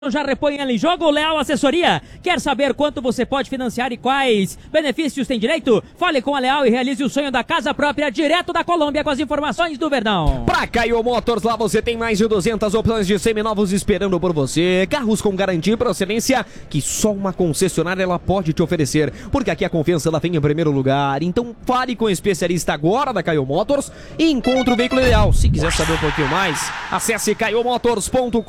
Já repõe ela em jogo. Leal Assessoria. Quer saber quanto você pode financiar e quais benefícios tem direito? Fale com a Leal e realize o sonho da casa própria direto da Colômbia com as informações do Verdão. Pra Caio Motors, lá você tem mais de 200 opções de seminovos esperando por você. Carros com garantia e procedência que só uma concessionária ela pode te oferecer. Porque aqui a confiança ela vem em primeiro lugar. Então fale com o especialista agora da Caio Motors e encontre o veículo ideal. Se quiser saber um pouquinho mais, acesse caiomotors.com.br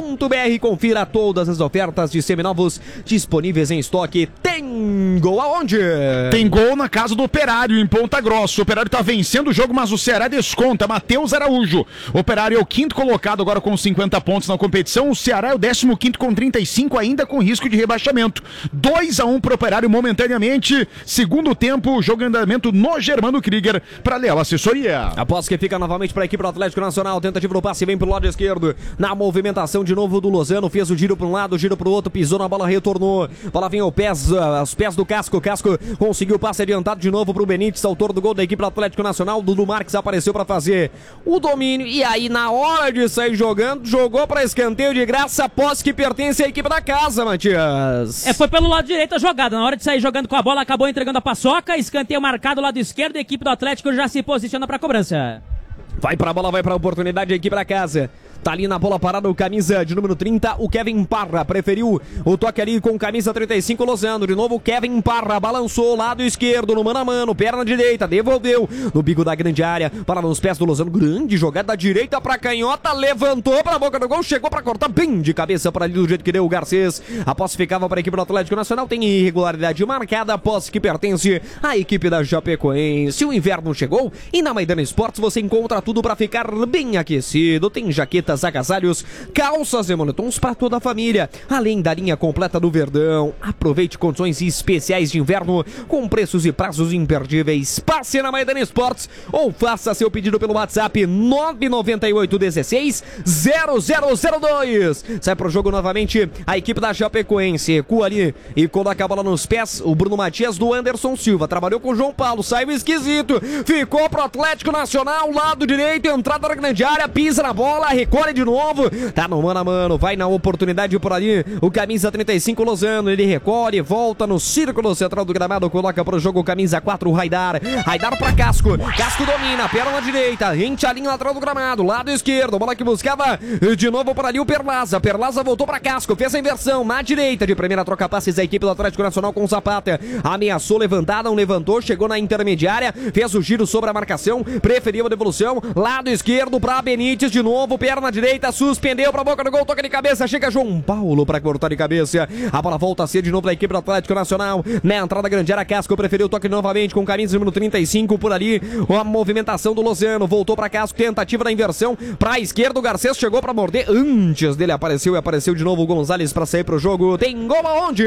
e confira todas as ofertas de seminovos disponíveis em estoque. Tem gol aonde? Tem gol na casa do Operário, em Ponta Grossa. O Operário tá vencendo o jogo, mas o Ceará desconta. Matheus Araújo. O Operário é o quinto colocado agora com 50 pontos na competição. O Ceará é o 15º com 35, ainda com risco de rebaixamento. 2-1 pro Operário momentaneamente. Segundo tempo, jogo em andamento no Germano Krieger para Leal Assessoria. Após que fica novamente para a equipe do Atlético Nacional. Tentativa do passe, vem pro lado esquerdo. Na movimentação de novo do Lozano. Fez o giro para um lado, giro para o outro, pisou na bola, retornou. Bola vem aos pés do Casco. Casco conseguiu o passe adiantado de novo para o Benítez, autor do gol da equipe do Atlético Nacional. Dudu Marques apareceu para fazer o domínio. E aí, na hora de sair jogando, jogou para escanteio de graça, posse que pertence à equipe da casa, Matias. Foi pelo lado direito a jogada. Na hora de sair jogando com a bola, acabou entregando a paçoca. Escanteio marcado lado esquerdo. A equipe do Atlético já se posiciona para a cobrança. Vai pra bola, vai pra oportunidade, a equipe da casa. Tá ali na bola parada o camisa de número 30, o Kevin Parra. Preferiu o toque ali com camisa 35, Lozano. De novo o Kevin Parra, balançou lado esquerdo no mano a mano, perna direita, devolveu no bico da grande área, para nos pés do Lozano. Grande jogada da direita pra canhota, levantou pra boca do gol, chegou pra cortar bem de cabeça para ali do jeito que deu o Garcês. A posse ficava para a equipe do Atlético Nacional, tem irregularidade marcada, a posse que pertence à equipe da Chapecoense. O inverno chegou e na Maidana Esportes você encontra tudo pra ficar bem aquecido. Tem jaquetas, agasalhos, calças e moletons para toda a família, além da linha completa do Verdão. Aproveite condições especiais de inverno com preços e prazos imperdíveis. Passe na Maidana Esportes ou faça seu pedido pelo WhatsApp 998 16 0002. Sai pro jogo novamente a equipe da Chapecoense, recua ali e coloca a bola nos pés o Bruno Matias do Anderson Silva, trabalhou com o João Paulo, saiu esquisito, ficou pro Atlético Nacional, lado direito, entrada da grande área, pisa na bola, recolhe de novo, tá no mano a mano, vai na oportunidade por ali, o camisa 35 Lozano, ele recolhe, volta no círculo central do gramado, coloca pro jogo o camisa 4 Raidar pra Casco, Casco domina, perna direita, rente a linha lateral do gramado, lado esquerdo, bola que buscava de novo por ali o Perlaza voltou pra Casco, fez a inversão na direita, de primeira troca passes a equipe do Atlético Nacional com o Zapata, ameaçou levantada, não levantou, chegou na intermediária, fez o giro sobre a marcação, preferiu a devolução, lado esquerdo pra Benítez de novo, perna direita, suspendeu pra boca do gol, toca de cabeça, chega João Paulo pra cortar de cabeça, a bola volta a ser de novo da equipe do Atlético Nacional, na entrada grande área, Casco preferiu o toque novamente com camisa número 35 por ali, a movimentação do Lozano, voltou pra Casco, tentativa da inversão, pra esquerda o Garcês chegou pra morder, antes dele apareceu de novo o Gonzalez pra sair pro jogo, tem gol aonde?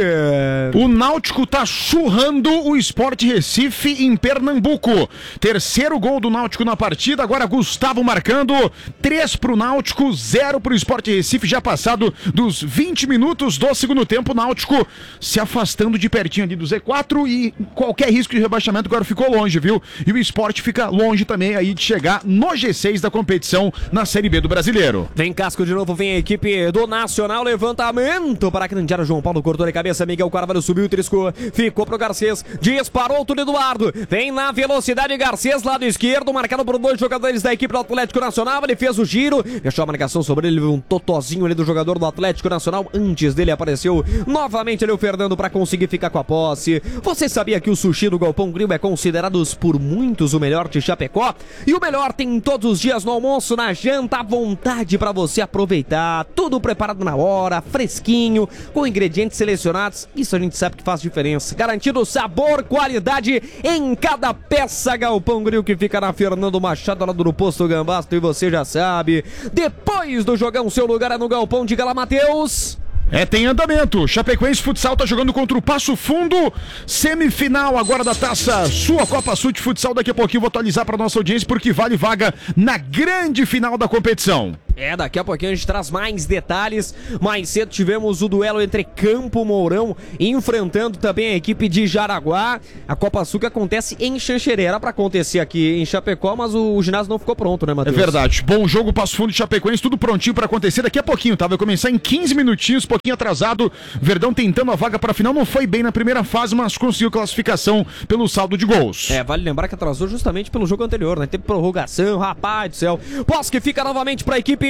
O Náutico tá churrando o Sport Recife em Pernambuco, terceiro gol do Náutico na partida, agora Gustavo marcando, 3 pro Náutico, 0 pro Sport Recife, já passado dos 20 minutos do segundo tempo, o Náutico se afastando de pertinho ali do Z4 e qualquer risco de rebaixamento agora ficou longe, viu? E o Sport fica longe também aí de chegar no G6 da competição na Série B do Brasileiro. Vem Casco de novo, vem a equipe do Nacional, levantamento para a grande área, João Paulo cortou de cabeça, Miguel Carvalho subiu, triscou, ficou pro Garcês, disparou tudo Eduardo, vem na velocidade Garcês, lado esquerdo, marcado por 2 jogadores da equipe do Atlético Nacional, ele fez o giro, fechou a marcação sobre ele, um totozinho ali do jogador do Atlético Nacional, antes dele apareceu novamente ali o Fernando para conseguir ficar com a posse. Você sabia que o sushi do Galpão Grill é considerado por muitos o melhor de Chapecó? E o melhor tem todos os dias no almoço, na janta, à vontade para você aproveitar, tudo preparado na hora, fresquinho, com ingredientes selecionados, isso a gente sabe que faz diferença, garantido sabor, qualidade em cada peça. Galpão Grill que fica na Fernando Machado, lá do Posto Gambasto, e você já sabe, depois do jogão, seu lugar é no Galpão, diga lá, Matheus. Tem andamento, Chapecoense Futsal tá jogando contra o Passo Fundo, semifinal agora da Taça Sua Copa Sul de Futsal, daqui a pouquinho eu vou atualizar pra nossa audiência porque vale vaga na grande final da competição. Daqui a pouquinho a gente traz mais detalhes. Mais cedo tivemos o duelo entre Campo Mourão enfrentando também a equipe de Jaraguá. A Copa Sul que acontece em Xanxerê. Era pra acontecer aqui em Chapecó, mas o ginásio não ficou pronto, né, Matheus? É verdade. Bom jogo, Passo Fundo e Chapecoense, tudo prontinho pra acontecer daqui a pouquinho, tá? Vai começar em 15 minutinhos, pouquinho atrasado. Verdão tentando a vaga pra final, não foi bem na primeira fase, mas conseguiu classificação pelo saldo de gols. Vale lembrar que atrasou justamente pelo jogo anterior, né? Teve prorrogação, rapaz do céu. Posse que fica novamente pra equipe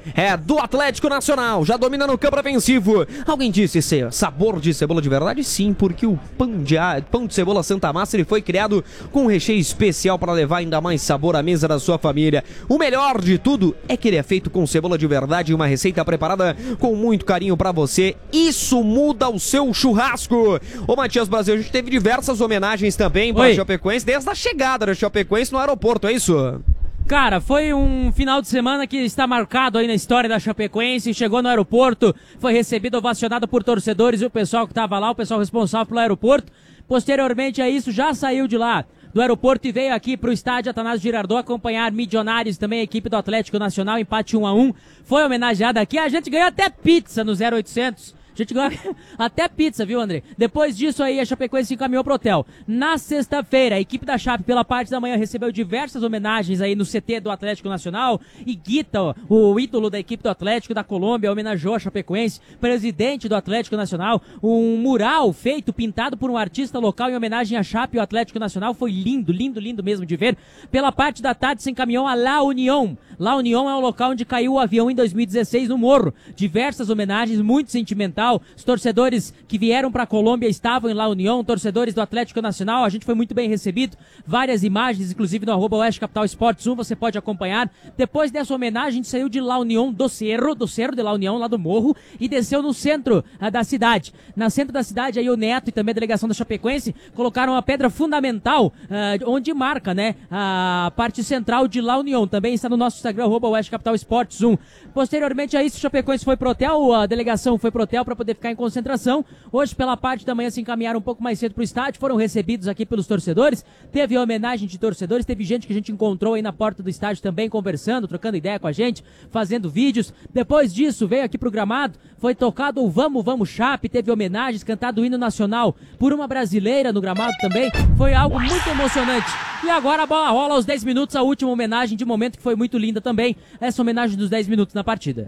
do Atlético Nacional, já domina no campo ofensivo. Alguém disse sabor de cebola de verdade? Sim, porque o pão de cebola Santa Massa ele foi criado com um recheio especial para levar ainda mais sabor à mesa da sua família. O melhor de tudo é que ele é feito com cebola de verdade, uma receita preparada com muito carinho para você. Isso muda o seu churrasco. Ô Matias Brasil, a gente teve diversas homenagens também para a Chapecoense desde a chegada da Chapecoense no aeroporto, é isso? Cara, foi um final de semana que está marcado aí na história da Chapecoense. Chegou no aeroporto, foi recebido, ovacionado por torcedores e o pessoal que estava lá, o pessoal responsável pelo aeroporto. Posteriormente a isso, já saiu de lá do aeroporto e veio aqui para o estádio Atanásio Girardot acompanhar Milionários, também a equipe do Atlético Nacional, empate 1-1. Foi homenageada aqui, a gente ganhou até pizza no 0800. A gente ganhou até pizza, viu, André? Depois disso aí, a Chapecoense se encaminhou pro hotel. Na sexta-feira, a equipe da Chape, pela parte da manhã, recebeu diversas homenagens aí no CT do Atlético Nacional. E Guita, o ídolo da equipe do Atlético da Colômbia, homenageou a Chapecoense, presidente do Atlético Nacional. Um mural feito, pintado por um artista local em homenagem à Chape e ao Atlético Nacional. Foi lindo, lindo, lindo mesmo de ver. Pela parte da tarde, se encaminhou a La Unión. La Unión é o local onde caiu o avião em 2016 no Morro. Diversas homenagens, muito sentimental. Os torcedores que vieram para a Colômbia estavam em La Unión, torcedores do Atlético Nacional, a gente foi muito bem recebido, várias imagens, inclusive no @Oeste Capital Esportes 1, você pode acompanhar. Depois dessa homenagem, a gente saiu de La Unión do Cerro de La Unión, lá do Morro, e desceu no centro da cidade. No centro da cidade, aí o Neto e também a delegação da Chapecoense colocaram uma pedra fundamental, onde marca, né, a parte central de La Unión. Também está no nosso Instagram, @Oeste Capital Esportes 1. Posteriormente a isso, o Chapecoense foi pro hotel, a delegação foi pro hotel para poder ficar em concentração. Hoje, pela parte da manhã, se encaminharam um pouco mais cedo pro estádio, foram recebidos aqui pelos torcedores. Teve homenagem de torcedores, teve gente que a gente encontrou aí na porta do estádio também, conversando, trocando ideia com a gente, fazendo vídeos. Depois disso, veio aqui pro gramado, foi tocado o Vamos, Vamos Chape, teve homenagens, cantado o hino nacional por uma brasileira no gramado também. Foi algo muito emocionante. E agora a bola rola aos 10 minutos, a última homenagem de momento que foi muito linda também. Essa homenagem dos 10 minutos na partida.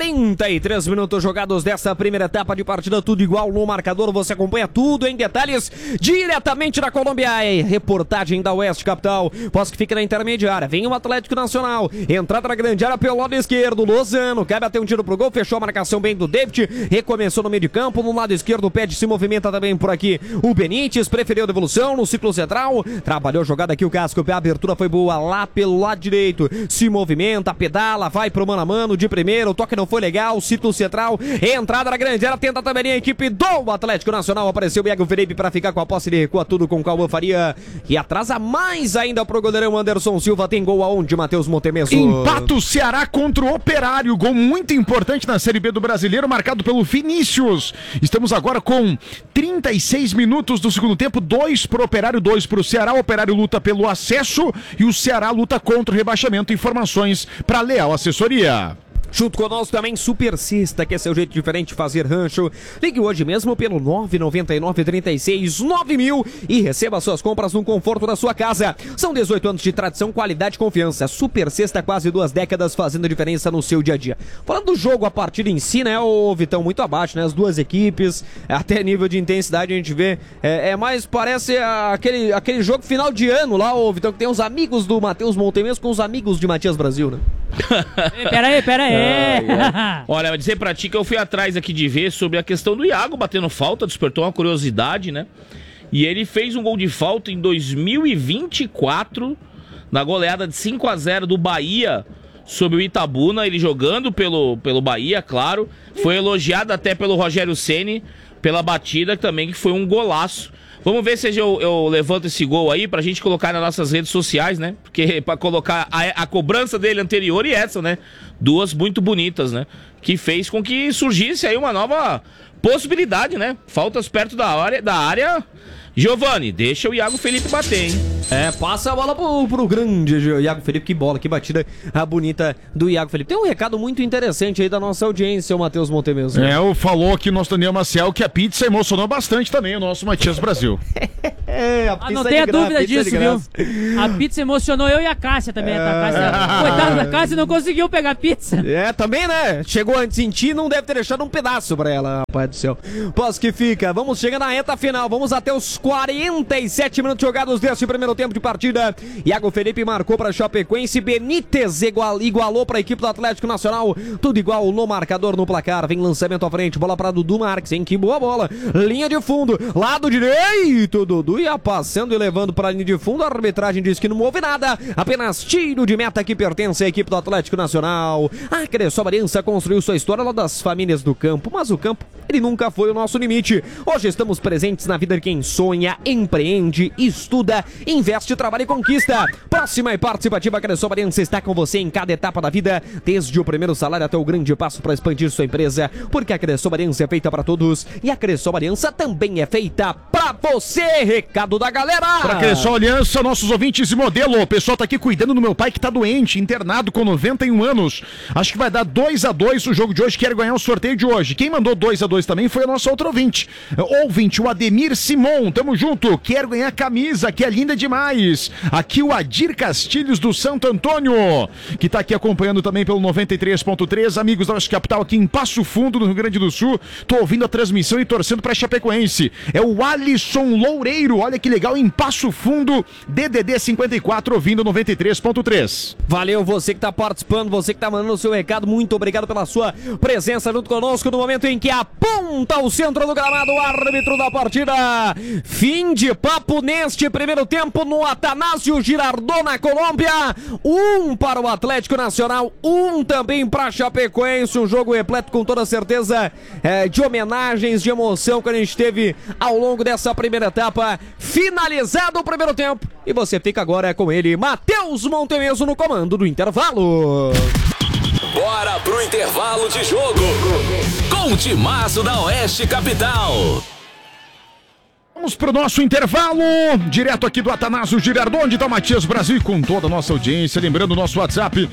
43 minutos jogados dessa primeira etapa de partida, tudo igual no marcador. Você acompanha tudo em detalhes diretamente da Colômbia. Reportagem da Oeste Capital. Posso que fica na intermediária. Vem o Atlético Nacional. Entrada na grande área pelo lado esquerdo. Lozano quer bater um tiro pro gol. Fechou a marcação bem do David. Recomeçou no meio de campo. No lado esquerdo, o pé se movimenta também por aqui. O Benítez preferiu a devolução no ciclo central. Trabalhou jogada aqui o Casco. A abertura foi boa lá pelo lado direito. Se movimenta, pedala, vai pro mano a mano de primeiro. O toque não foi legal. Ciclo central. Entrada na grande área. Tenta também a equipe do Atlético Nacional. Apareceu o Iago Felipe para ficar com a posse. Ele recua tudo com o Cauã Faria. E atrasa mais ainda pro goleirão Anderson Silva. Tem gol aonde, Matheus Montemeso? Empata o Ceará contra o Operário. Gol muito importante na Série B do Brasileiro, marcado pelo Vinícius. Estamos agora com 36 minutos do segundo tempo. 2 pro Operário, 2 pro Ceará. O Operário luta pelo acesso e o Ceará luta contra o rebaixamento. Informações para Leal Assessoria. Junto conosco também Super Sexta, que é seu jeito diferente de fazer rancho. Ligue hoje mesmo pelo 999-36-9000 e receba suas compras no conforto da sua casa. São 18 anos de tradição, qualidade e confiança. Super Sexta, quase 2 décadas fazendo diferença no seu dia a dia. Falando do jogo, a partida em si, né, o Vitão, muito abaixo, né, as duas equipes, até nível de intensidade a gente vê, mais parece aquele jogo final de ano lá, o Vitão, que tem os amigos do Matheus Montemeso com os amigos de Matias Brasil, né? Pera aí. Olha, vou dizer pra ti que eu fui atrás aqui de ver sobre a questão do Iago batendo falta, despertou uma curiosidade, né? E ele fez um gol de falta em 2024, na goleada de 5-0 do Bahia sobre o Itabuna, ele jogando pelo Bahia, claro. Foi elogiado até pelo Rogério Ceni, pela batida também, que foi um golaço. Vamos ver se eu levanto esse gol aí pra gente colocar nas nossas redes sociais, né? Porque pra colocar a cobrança dele anterior e essa, né? Duas muito bonitas, né? Que fez com que surgisse aí uma nova possibilidade, né? Faltas perto da área. Giovani, deixa o Iago Felipe bater, hein? Passa a bola pro grande Iago Felipe. Que bola, que batida bonita do Iago Felipe. Tem um recado muito interessante aí da nossa audiência, o Matheus Montemesmo. Falou aqui o nosso Daniel Maciel que a pizza emocionou bastante também o nosso Matias Brasil. A pizza não tenha dúvida disso, viu? viu? A pizza emocionou eu e a Cássia também. Coitada da Cássia, não conseguiu pegar pizza. Também, né? Chegou antes em ti, não deve ter deixado um pedaço pra ela, rapaz do céu. Posso que fica. Vamos chegar na reta final. Vamos até os 47 minutos jogados desse primeiro tempo de partida. Iago Felipe marcou pra Chapecoense. Benítez igualou pra equipe do Atlético Nacional. Tudo igual no marcador, no placar. Vem lançamento à frente. Bola pra Dudu Marques, hein? Que boa bola. Linha de fundo. Lado direito. Dudu ia passando e levando pra linha de fundo. A arbitragem diz que não houve nada. Apenas tiro de meta que pertence à equipe do Atlético Nacional. A Cressol-Ariença construiu sua história lá das famílias do campo. Mas o campo, ele nunca foi o nosso limite. Hoje estamos presentes na vida de quem sonha, empreende, estuda, investe, trabalha e conquista. Próxima e participativa, a Cressol-Ariença está com você em cada etapa da vida, desde o primeiro salário até o grande passo para expandir sua empresa, porque a Cressol-Ariença é feita para todos e a Cressol-Ariença também é feita para você. Recado da galera. Para Cressol-Aliança, nossos ouvintes e modelo, o pessoal tá aqui cuidando do meu pai que tá doente, internado com 91 anos. Acho que vai dar 2-2 o jogo de hoje, quero ganhar o sorteio de hoje. Quem mandou 2-2 também foi o nosso outro ouvinte, o Ademir Simon, tamo junto, quero ganhar camisa, que é linda demais. Aqui o Adir Castilhos do Santo Antônio, que tá aqui acompanhando também pelo 93.3, amigos da nossa capital aqui em Passo Fundo, no Rio Grande do Sul, tô ouvindo a transmissão e torcendo pra Chapecoense. É o Alisson Loureiro, olha que legal, em Passo Fundo, DDD 54, ouvindo 93.3. Valeu você que tá participando, você que tá mandando o seu recado, muito obrigado pela sua presença junto conosco no momento em que aponta o centro do gramado, o árbitro da partida. Fim de papo neste primeiro tempo no Atanásio Girardot, na Colômbia. 1 para o Atlético Nacional, 1 também para Chapecoense. Um jogo repleto com toda certeza de homenagens, de emoção que a gente teve ao longo dessa primeira etapa. Finalizado o primeiro tempo e você fica agora com ele, Matheus Montemesmo, no comando do intervalo. Bora pro intervalo de jogo com o timaço da Oeste Capital. Vamos pro nosso intervalo, direto aqui do Atanásio Girardot, onde tá o Matias Brasil e com toda a nossa audiência. Lembrando o nosso WhatsApp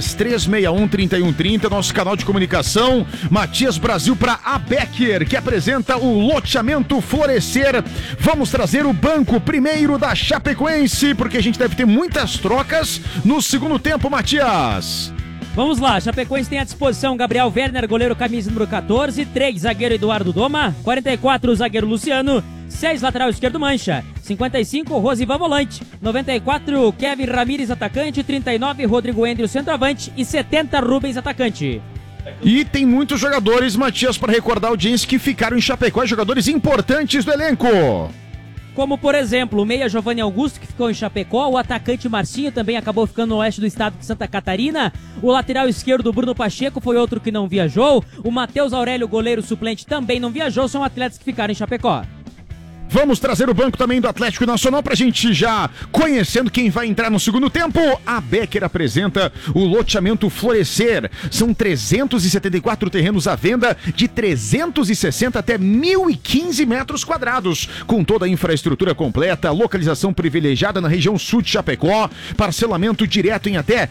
3361-3130, nosso canal de comunicação. Matias Brasil para a Becker, que apresenta o loteamento Florescer. Vamos trazer o banco primeiro da Chapecoense, porque a gente deve ter muitas trocas no segundo tempo, Matias. Vamos lá, Chapecoense tem à disposição Gabriel Werner, goleiro camisa número 14, 3 zagueiro Eduardo Doma, 44 zagueiro Luciano, 6 lateral esquerdo Mancha, 55 Rosivan volante, 94 Kevin Ramírez atacante, 39 Rodrigo Endrio centroavante e 70 Rubens atacante. E tem muitos jogadores, Matias, para recordar a audiência que ficaram em Chapecó, jogadores importantes do elenco. Como, por exemplo, o meia Giovanni Augusto, que ficou em Chapecó, o atacante Marcinho também acabou ficando no oeste do estado de Santa Catarina, o lateral esquerdo Bruno Pacheco foi outro que não viajou, o Matheus Aurélio, goleiro suplente, também não viajou, são atletas que ficaram em Chapecó. Vamos trazer o banco também do Atlético Nacional pra gente já conhecendo quem vai entrar no segundo tempo. A Becker apresenta o loteamento Florescer. São 374 terrenos à venda de 360 até 1.015 metros quadrados, com toda a infraestrutura completa, localização privilegiada na região sul de Chapecó, parcelamento direto em até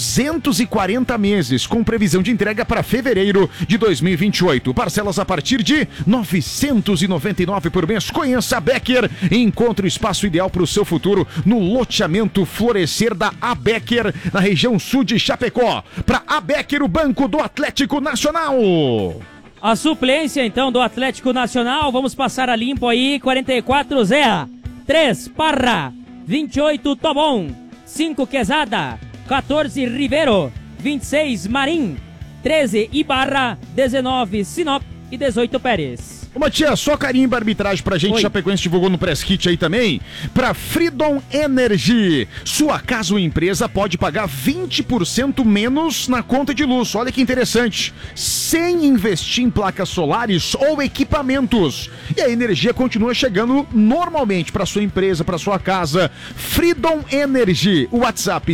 240 meses, com previsão de entrega para fevereiro de 2028. Parcelas a partir de R$ 999 por mês. Conheça a Becker e encontre o espaço ideal para o seu futuro no loteamento Florescer da A Becker, na região sul de Chapecó. Para A Becker, o banco do Atlético Nacional. A suplência, então, do Atlético Nacional, vamos passar a limpo aí. 44 Zé, 3 Parra, 28 Tobon, 5 Quezada, 14 Ribeiro, 26 Marim, 13 Ibarra, 19 Sinop e 18 Pérez. Ô Matias, só carimba a arbitragem pra gente. Chapecoense divulgou no Press Kit aí também. Pra Freedom Energy, sua casa ou empresa pode pagar 20% menos na conta de luz. Olha que interessante, sem investir em placas solares ou equipamentos. E a energia continua chegando normalmente pra sua empresa, pra sua casa. Freedom Energy, o WhatsApp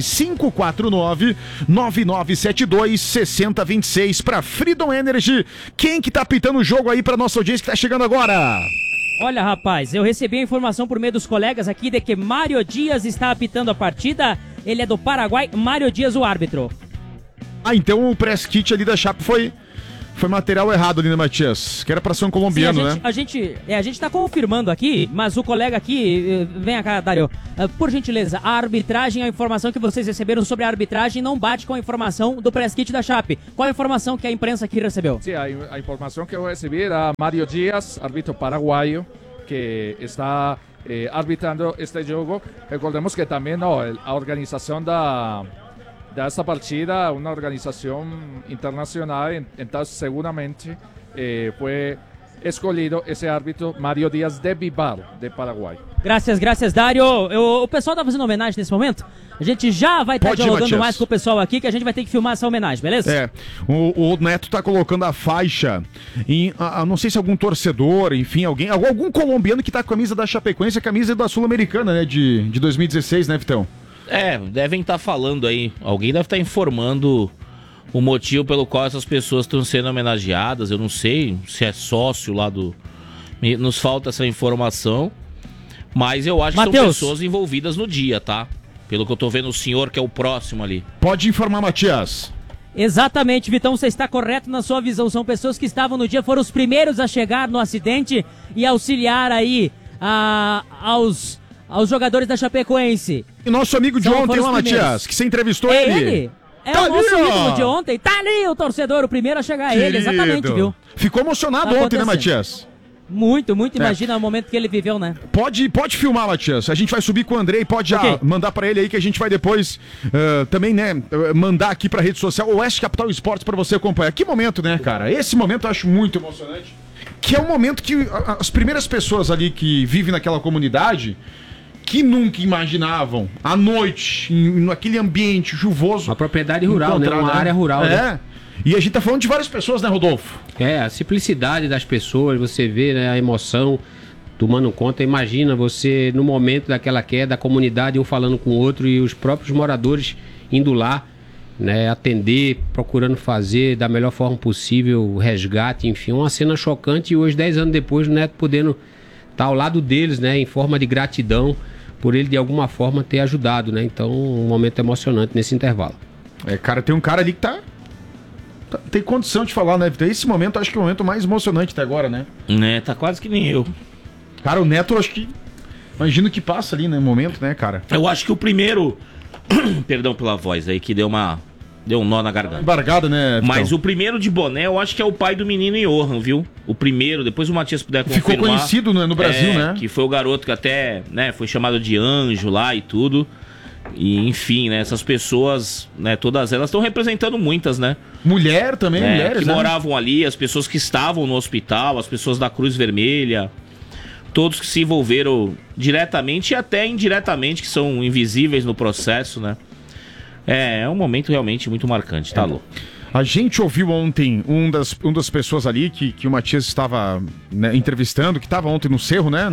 549-9972-6026 pra Freedom Energy. Quem que tá pitando o jogo aí pra nossa audiência que tá chegando agora? Olha, rapaz, eu recebi a informação por meio dos colegas aqui de que Mário Dias está apitando a partida. Ele é do Paraguai, Mário Dias, o árbitro. Então o press kit ali da Chape foi material errado ali, né, Matias? Que era pra ser um colombiano, Sim, né? A gente tá confirmando aqui, mas o colega aqui, vem cá, Dário, por gentileza, a arbitragem, a informação que vocês receberam sobre a arbitragem não bate com a informação do press kit da Chape. Qual a informação que a imprensa aqui recebeu? Sí, a información que eu recebi era Mário Dias, árbitro paraguaio, que está arbitrando este jogo. Recordemos que também a organização dessa partida, uma organização internacional, então seguramente foi escolhido esse árbitro Mário Dias de Vivar, de Paraguai. Graças, Dário. O pessoal tá fazendo homenagem nesse momento. A gente já vai estar dialogando Matias. mais com o pessoal aqui, que a gente vai ter que filmar essa homenagem, beleza? O Neto tá colocando a faixa em, não sei se algum torcedor, enfim, algum colombiano que tá com a camisa da Chapecoense, a camisa da Sul-Americana, né, de 2016, né, Vitão? Devem estar falando aí, alguém deve estar informando o motivo pelo qual essas pessoas estão sendo homenageadas. Eu não sei se é sócio lá do... Nos falta essa informação, mas eu acho que são pessoas envolvidas no dia, tá? Pelo que eu tô vendo, o senhor que é o próximo ali. Pode informar, Matias. Exatamente, Vitão, você está correto na sua visão. São pessoas que estavam no dia, foram os primeiros a chegar no acidente e auxiliar aí aos jogadores da Chapecoense. E nosso amigo de ontem lá, Matias, que você entrevistou ele. É o nosso ídolo de ontem. Tá ali o torcedor, o primeiro a chegar a ele, exatamente, viu? Ficou emocionado ontem, né, Matias? Muito, imagina o momento que ele viveu, né? Pode filmar, Matias. A gente vai subir com o Andrei, pode já mandar pra ele aí que a gente vai depois também, né, mandar aqui pra rede social Oeste Capital Esportes pra você acompanhar. Que momento, né, cara? Esse momento eu acho muito emocionante. Que é o momento que as primeiras pessoas ali que vivem naquela comunidade, que nunca imaginavam, à noite, naquele ambiente chuvoso. Uma propriedade rural, né? Uma área rural, né? E a gente tá falando de várias pessoas, né, Rodolfo? A simplicidade das pessoas, você vê, né, a emoção tomando conta. Imagina você, no momento daquela queda, a comunidade, um falando com o outro e os próprios moradores indo lá, né, atender, procurando fazer da melhor forma possível o resgate, enfim, uma cena chocante. E hoje, 10 anos depois, o Neto podendo estar ao lado deles, né, em forma de gratidão por ele de alguma forma ter ajudado, né? Então, um momento emocionante nesse intervalo. Cara, tem um cara ali que tem condição de falar, né? Esse momento, acho que é o momento mais emocionante até agora, né? Tá quase que nem eu. Cara, o Neto, acho que... Imagino que passa ali no momento, né, cara? Eu acho que o primeiro... Perdão pela voz aí, que deu um nó na garganta. Embargada, né, Vitão? Mas o primeiro de boné, eu acho que é o pai do menino Johan, viu? O primeiro, depois o Matias puder confirmar. Ficou conhecido, né, no Brasil, né? Que foi o garoto que até, né, foi chamado de anjo lá e tudo. E, enfim, né, essas pessoas, né, todas elas estão representando muitas, né? Mulher também, mulheres, que moravam ali, as pessoas que estavam no hospital, as pessoas da Cruz Vermelha, todos que se envolveram diretamente e até indiretamente, que são invisíveis no processo, né? É um momento realmente muito marcante, tá, Lô? A gente ouviu ontem um das pessoas ali que o Matias estava, né, entrevistando, que estava ontem no Cerro, né,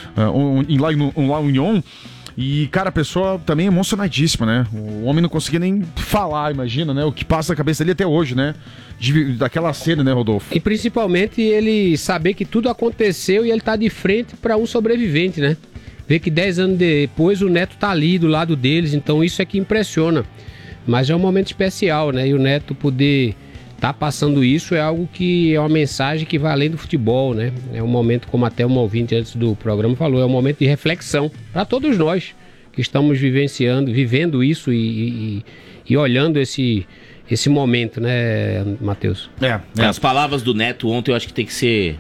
lá em União. E, cara, a pessoa também emocionadíssima, né? O homem não conseguia nem falar, imagina, né? O que passa na cabeça dele até hoje, né? Daquela cena, né, Rodolfo? E principalmente ele saber que tudo aconteceu e ele tá de frente para um sobrevivente, né? Ver que 10 anos depois o Neto tá ali do lado deles, então isso é que impressiona. Mas é um momento especial, né? E o Neto poder tá passando isso é algo que é uma mensagem que vai além do futebol, né? É um momento, como até um ouvinte antes do programa falou, é um momento de reflexão para todos nós que estamos vivendo isso e olhando esse momento, né, Matheus? As palavras do Neto ontem eu acho que tem que ser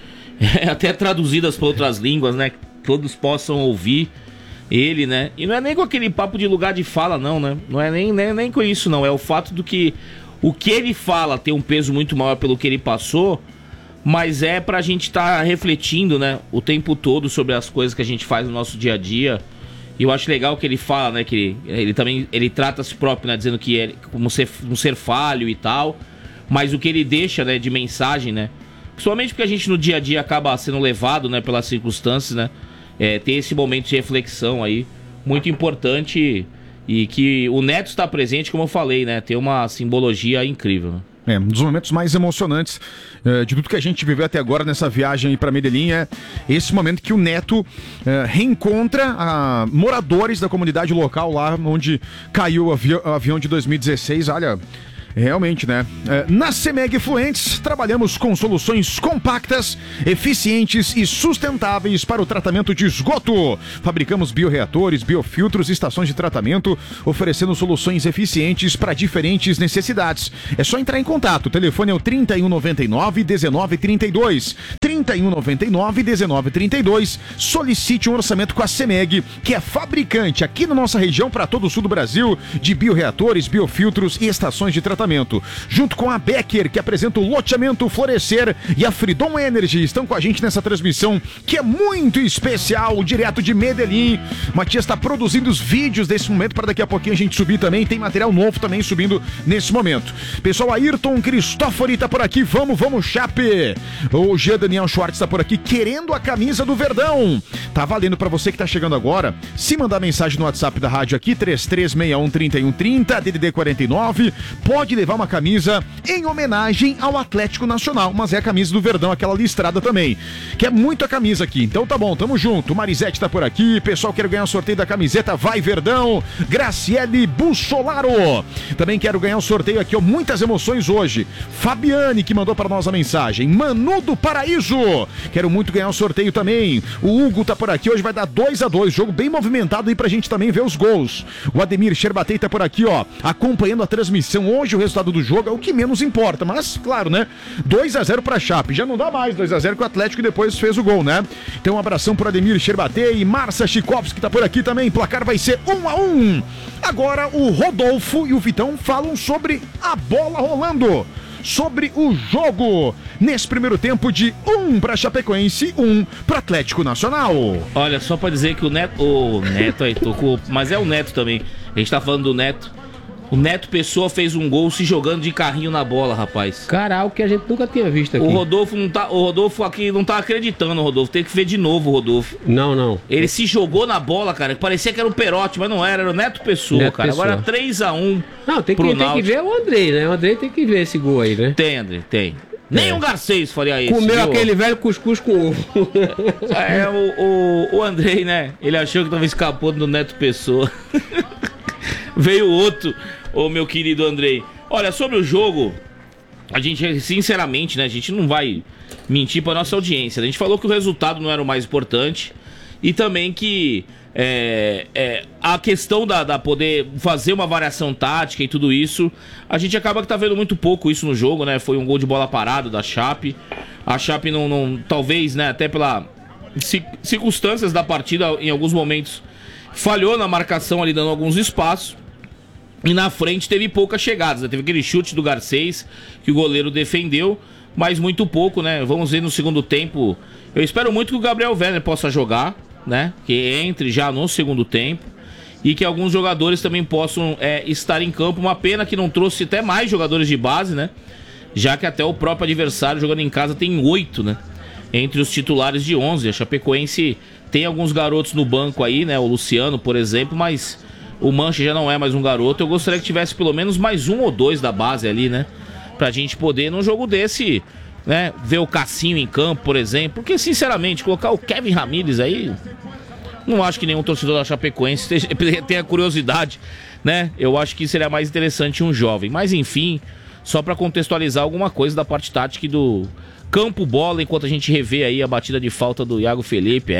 até traduzidas para outras línguas, né? Que todos possam ouvir ele, né? E não é nem com aquele papo de lugar de fala, não, né? Não é nem com isso, não. É o fato do que o que ele fala tem um peso muito maior pelo que ele passou, mas é pra gente estar refletindo, né, o tempo todo sobre as coisas que a gente faz no nosso dia a dia. E eu acho legal que ele fala, né, que ele trata a si próprio, né, dizendo que é como um ser falho e tal, mas o que ele deixa, né, de mensagem, né, principalmente porque a gente no dia a dia acaba sendo levado, né, pelas circunstâncias, né, ter esse momento de reflexão aí, muito importante. E que o Neto está presente, como eu falei, né? Tem uma simbologia incrível. Um dos momentos mais emocionantes de tudo que a gente viveu até agora nessa viagem para Medellín é esse momento que o Neto reencontra moradores da comunidade local lá onde caiu o avião de 2016. Olha, realmente, né? Na CEMEG Fluentes, trabalhamos com soluções compactas, eficientes e sustentáveis para o tratamento de esgoto. Fabricamos bioreatores, biofiltros e estações de tratamento, oferecendo soluções eficientes para diferentes necessidades. É só entrar em contato. O telefone é o 3199-1932. 3199-1932. Solicite um orçamento com a CEMEG, que é fabricante aqui na nossa região para todo o sul do Brasil de bioreatores, biofiltros e estações de tratamento. Junto com a Becker, que apresenta o loteamento Florescer, e a Freedom Energy, estão com a gente nessa transmissão que é muito especial, direto de Medellín. Matias está produzindo os vídeos desse momento para daqui a pouquinho a gente subir também. Tem material novo também subindo nesse momento. Pessoal, Ayrton Cristófori está por aqui. Vamos, Chape. O Jean Daniel Schwartz está por aqui querendo a camisa do Verdão. Tá valendo para você que tá chegando agora. Se mandar mensagem no WhatsApp da rádio aqui, 3361-3130, DDD 49, pode levar uma camisa em homenagem ao Atlético Nacional, mas é a camisa do Verdão, aquela listrada também, que é muito a camisa aqui. Então tá bom, tamo junto. Marisete tá por aqui, pessoal, quero ganhar o sorteio da camiseta, vai Verdão. Graciele Bussolaro, também quero ganhar o sorteio aqui, ó, muitas emoções hoje. Fabiane, que mandou para nós a mensagem, Manu do Paraíso, quero muito ganhar o sorteio também. O Hugo tá por aqui, hoje vai dar 2-2, jogo bem movimentado aí pra gente também ver os gols. O Ademir Sherbatei tá por aqui, ó, acompanhando a transmissão. Hoje o resultado do jogo é o que menos importa, mas claro, né? 2-0 pra Chape, já não dá mais 2-0 que o Atlético depois fez o gol, né? Então um abração pro Ademir Sherbatei e Márcia Chikovski tá por aqui também. Placar vai ser 1-1. Agora o Rodolfo e o Vitão falam sobre a bola rolando, sobre o jogo nesse primeiro tempo de 1 para Chapecoense, 1 para Atlético Nacional. Olha, só pra dizer que o Neto aí, mas é o Neto também. A gente tá falando do Neto. O Neto Pessoa fez um gol se jogando de carrinho na bola, rapaz. Cara, algo que a gente nunca tinha visto aqui. O Rodolfo aqui não tá acreditando, Rodolfo. Tem que ver de novo, Rodolfo. Não. Ele se jogou na bola, cara. Parecia que era o Perotti, mas não era o Neto Pessoa, Neto cara. Pessoa. Agora 3-1. Não, tem que ver o Andrei, né? O Andrei tem que ver esse gol aí, né? Tem, André, tem. Nem um Garcês faria isso. Comeu aquele velho cuscuz com ovo. O Andrei, né? Ele achou que tava escapando do Neto Pessoa. Veio outro, meu querido Andrei. Olha, sobre o jogo, a gente, sinceramente, né? A gente não vai mentir pra nossa audiência. A gente falou que o resultado não era o mais importante. E também que a questão da poder fazer uma variação tática e tudo isso, a gente acaba que tá vendo muito pouco isso no jogo, né? Foi um gol de bola parado da Chape. A Chape não talvez, né, até pelas circunstâncias da partida, em alguns momentos, falhou na marcação ali, dando alguns espaços. E na frente teve poucas chegadas, né? Teve aquele chute do Garcês que o goleiro defendeu, mas muito pouco, né? Vamos ver no segundo tempo. Eu espero muito que o Gabriel Werner possa jogar, né? Que entre já no segundo tempo. E que alguns jogadores também possam estar em campo. Uma pena que não trouxe até mais jogadores de base, né? Já que até o próprio adversário jogando em casa tem 8, né? Entre os titulares de 11. A Chapecoense tem alguns garotos no banco aí, né? O Luciano, por exemplo, mas o Mancha já não é mais um garoto. Eu gostaria que tivesse pelo menos mais 1 ou 2 da base ali, né? Pra gente poder, num jogo desse, né, ver o Cassinho em campo, por exemplo. Porque, sinceramente, colocar o Kevin Ramírez aí, não acho que nenhum torcedor da Chapecoense tenha curiosidade, né? Eu acho que seria mais interessante um jovem. Mas, enfim, só pra contextualizar alguma coisa da parte tática e do campo bola, enquanto a gente revê aí a batida de falta do Iago Felipe.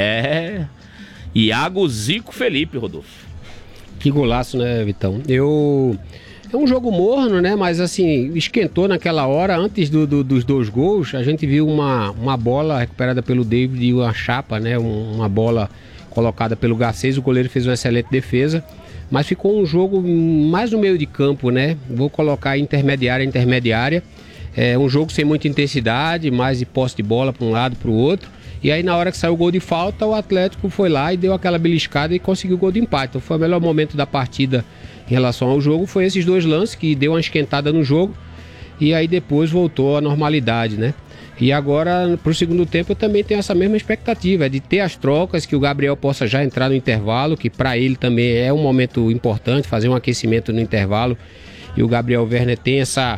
Iago Zico Felipe, Rodolfo. Que golaço, né, Vitão? É um jogo morno, né? Mas assim, esquentou naquela hora. Antes dos 2 gols, a gente viu uma bola recuperada pelo David e uma chapa, né? Uma bola colocada pelo Garcês. O goleiro fez uma excelente defesa. Mas ficou um jogo mais no meio de campo, né? Vou colocar intermediária. É um jogo sem muita intensidade, mais de posse de bola para um lado, para o outro. E aí na hora que saiu o gol de falta, o Atlético foi lá e deu aquela beliscada e conseguiu o gol de empate. Então foi o melhor momento da partida em relação ao jogo, foi esses 2 lances que deu uma esquentada no jogo e aí depois voltou à normalidade, né? E agora, pro segundo tempo, eu também tenho essa mesma expectativa, de ter as trocas, que o Gabriel possa já entrar no intervalo, que para ele também é um momento importante, fazer um aquecimento no intervalo, e o Gabriel Werner tem essa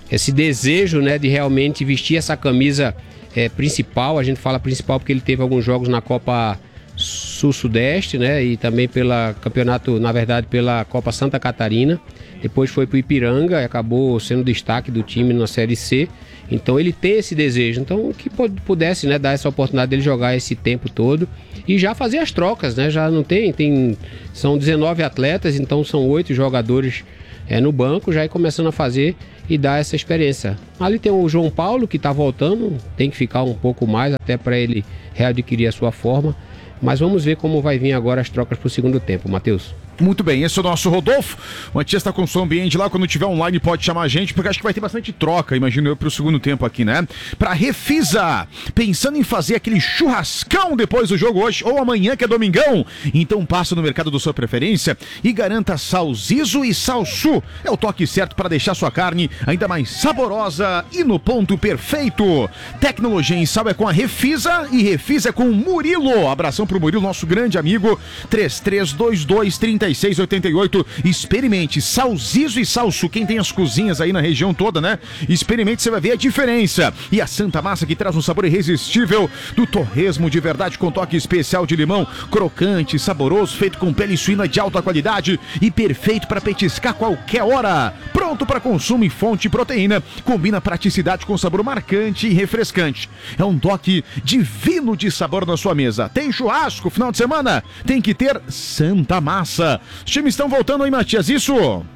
esse desejo, né, de realmente vestir essa camisa principal. A gente fala principal porque ele teve alguns jogos na Copa Sul-Sudeste, né, e também pela campeonato, na verdade, pela Copa Santa Catarina. Depois foi para o Ipiranga e acabou sendo destaque do time na Série C. Então ele tem esse desejo. Então que pudesse, né, dar essa oportunidade dele jogar esse tempo todo e já fazer as trocas, né? Já não são 19 atletas, então são 8 jogadores no banco, já ir começando a fazer e dar essa experiência. Ali tem o João Paulo que está voltando, tem que ficar um pouco mais até para ele readquirir a sua forma. Mas vamos ver como vai vir agora as trocas para o segundo tempo, Matheus. Muito bem, esse é o nosso Rodolfo. O Matias está com o som ambiente lá. Quando tiver online pode chamar a gente, porque acho que vai ter bastante troca, imagino eu, para o segundo tempo aqui, né? Para Refisa, pensando em fazer aquele churrascão depois do jogo hoje ou amanhã, que é domingão? Então passa no mercado da sua preferência e garanta Salsizo e Salsu. É o toque certo para deixar sua carne ainda mais saborosa e no ponto perfeito. Tecnologia em sal é com a Refisa e Refisa é com o Murilo. Abração pro Murilo, nosso grande amigo. 33223688. Experimente Salsizo e Salsu. Quem tem as cozinhas aí na região toda, né? Experimente, você vai ver a diferença. E a Santa Massa, que traz um sabor irresistível do torresmo de verdade com toque especial de limão, crocante, saboroso, feito com pele suína de alta qualidade e perfeito para petiscar qualquer hora. Pronto para consumo e fonte de proteína. Combina praticidade com sabor marcante e refrescante. É um toque divino de sabor na sua mesa. Tem churrasco final de semana? Tem que ter Santa Massa. Os times estão voltando aí, Matias, isso?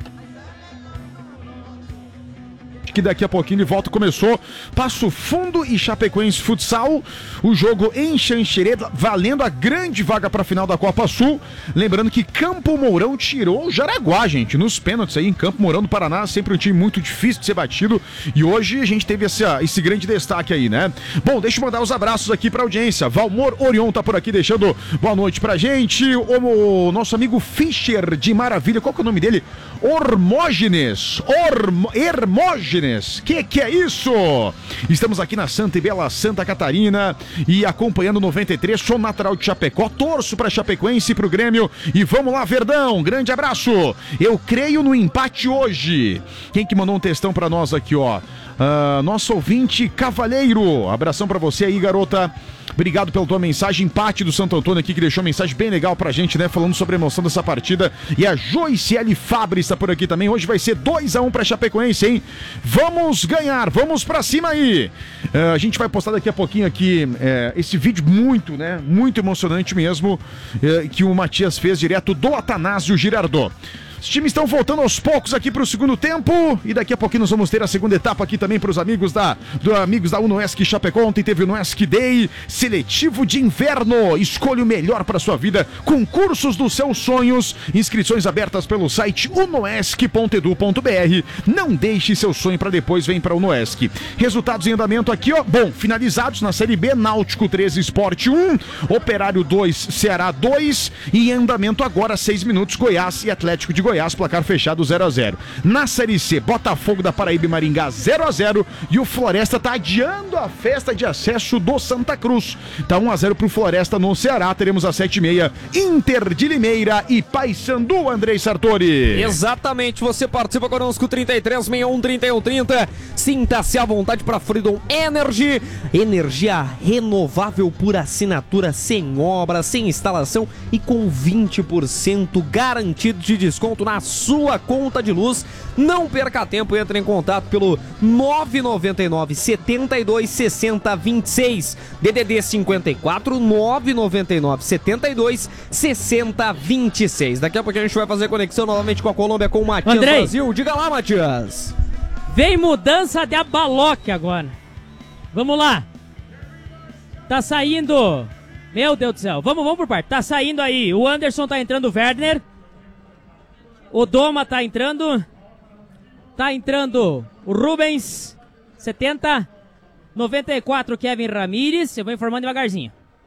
Que daqui a pouquinho de volta. Começou Passo Fundo e Chapecoense Futsal, o jogo em Xanxerê, valendo a grande vaga para a final da Copa Sul. Lembrando que Campo Mourão tirou o Jaraguá, gente, nos pênaltis aí em Campo Mourão do Paraná, sempre um time muito difícil de ser batido, e hoje a gente teve esse grande destaque aí, né? Bom, deixa eu mandar os abraços aqui pra audiência. Valmor Orion tá por aqui deixando boa noite pra gente. O nosso amigo Fischer de Maravilha, qual que é o nome dele? Hermógenes. Que é isso? Estamos aqui na Santa e Bela Santa Catarina e acompanhando 93, sou natural de Chapecó, torço pra Chapecoense e pro Grêmio e vamos lá, Verdão, grande abraço. Eu creio no empate hoje. Quem que mandou um textão pra nós aqui, ó? Nosso ouvinte Cavalheiro, abração pra você aí, garota. Obrigado pela tua mensagem, empate do Santo Antônio aqui, que deixou uma mensagem bem legal pra gente, né, falando sobre a emoção dessa partida. E a Joyce L. Fabri está por aqui também. Hoje vai ser 2-1 pra Chapecoense, hein? Vamos ganhar, vamos pra cima aí. A gente vai postar daqui a pouquinho aqui esse vídeo muito emocionante mesmo, que o Matias fez direto do Atanásio Girardot. Os times estão voltando aos poucos aqui para o segundo tempo e daqui a pouquinho nós vamos ter a segunda etapa aqui também para os amigos da Unoesc Chapecó. Ontem teve o Unoesc Day, seletivo de inverno. Escolha o melhor para sua vida, concursos dos seus sonhos. Inscrições abertas pelo site unoesc.edu.br. Não deixe seu sonho para depois, vem para o Unoesc. Resultados em andamento aqui, ó. Bom, finalizados na Série B, Náutico 13, Sport 1, Operário 2, Ceará 2 e em andamento agora 6 minutos, Goiás e Atlético de Goiás, placar fechado 0-0. Na Série C, Botafogo da Paraíba e Maringá 0-0 e o Floresta tá adiando a festa de acesso do Santa Cruz. Tá 1-0 pro Floresta no Ceará. Teremos às 7h30 Inter de Limeira e Paysandu, Andrei Sartori. Exatamente, você participa conosco 33613130. Sinta-se à vontade para Freedom Energy, energia renovável por assinatura, sem obra, sem instalação e com 20% garantido de desconto na sua conta de luz. Não perca tempo, entre em contato pelo 999 72 60 26, DDD 54 999 72 60 26. Daqui a pouco a gente vai fazer conexão novamente com a Colômbia, com o Matias Andrei. Brasil. Diga lá, Matias. Vem mudança de abaloque agora. Vamos lá. Tá saindo. Meu Deus do céu. Vamos por parte. Tá saindo aí. O Anderson tá entrando, o Werner. O Doma tá entrando. Tá entrando o Rubens. 70. 94, Kevin Ramírez. Eu vou informando devagarzinho.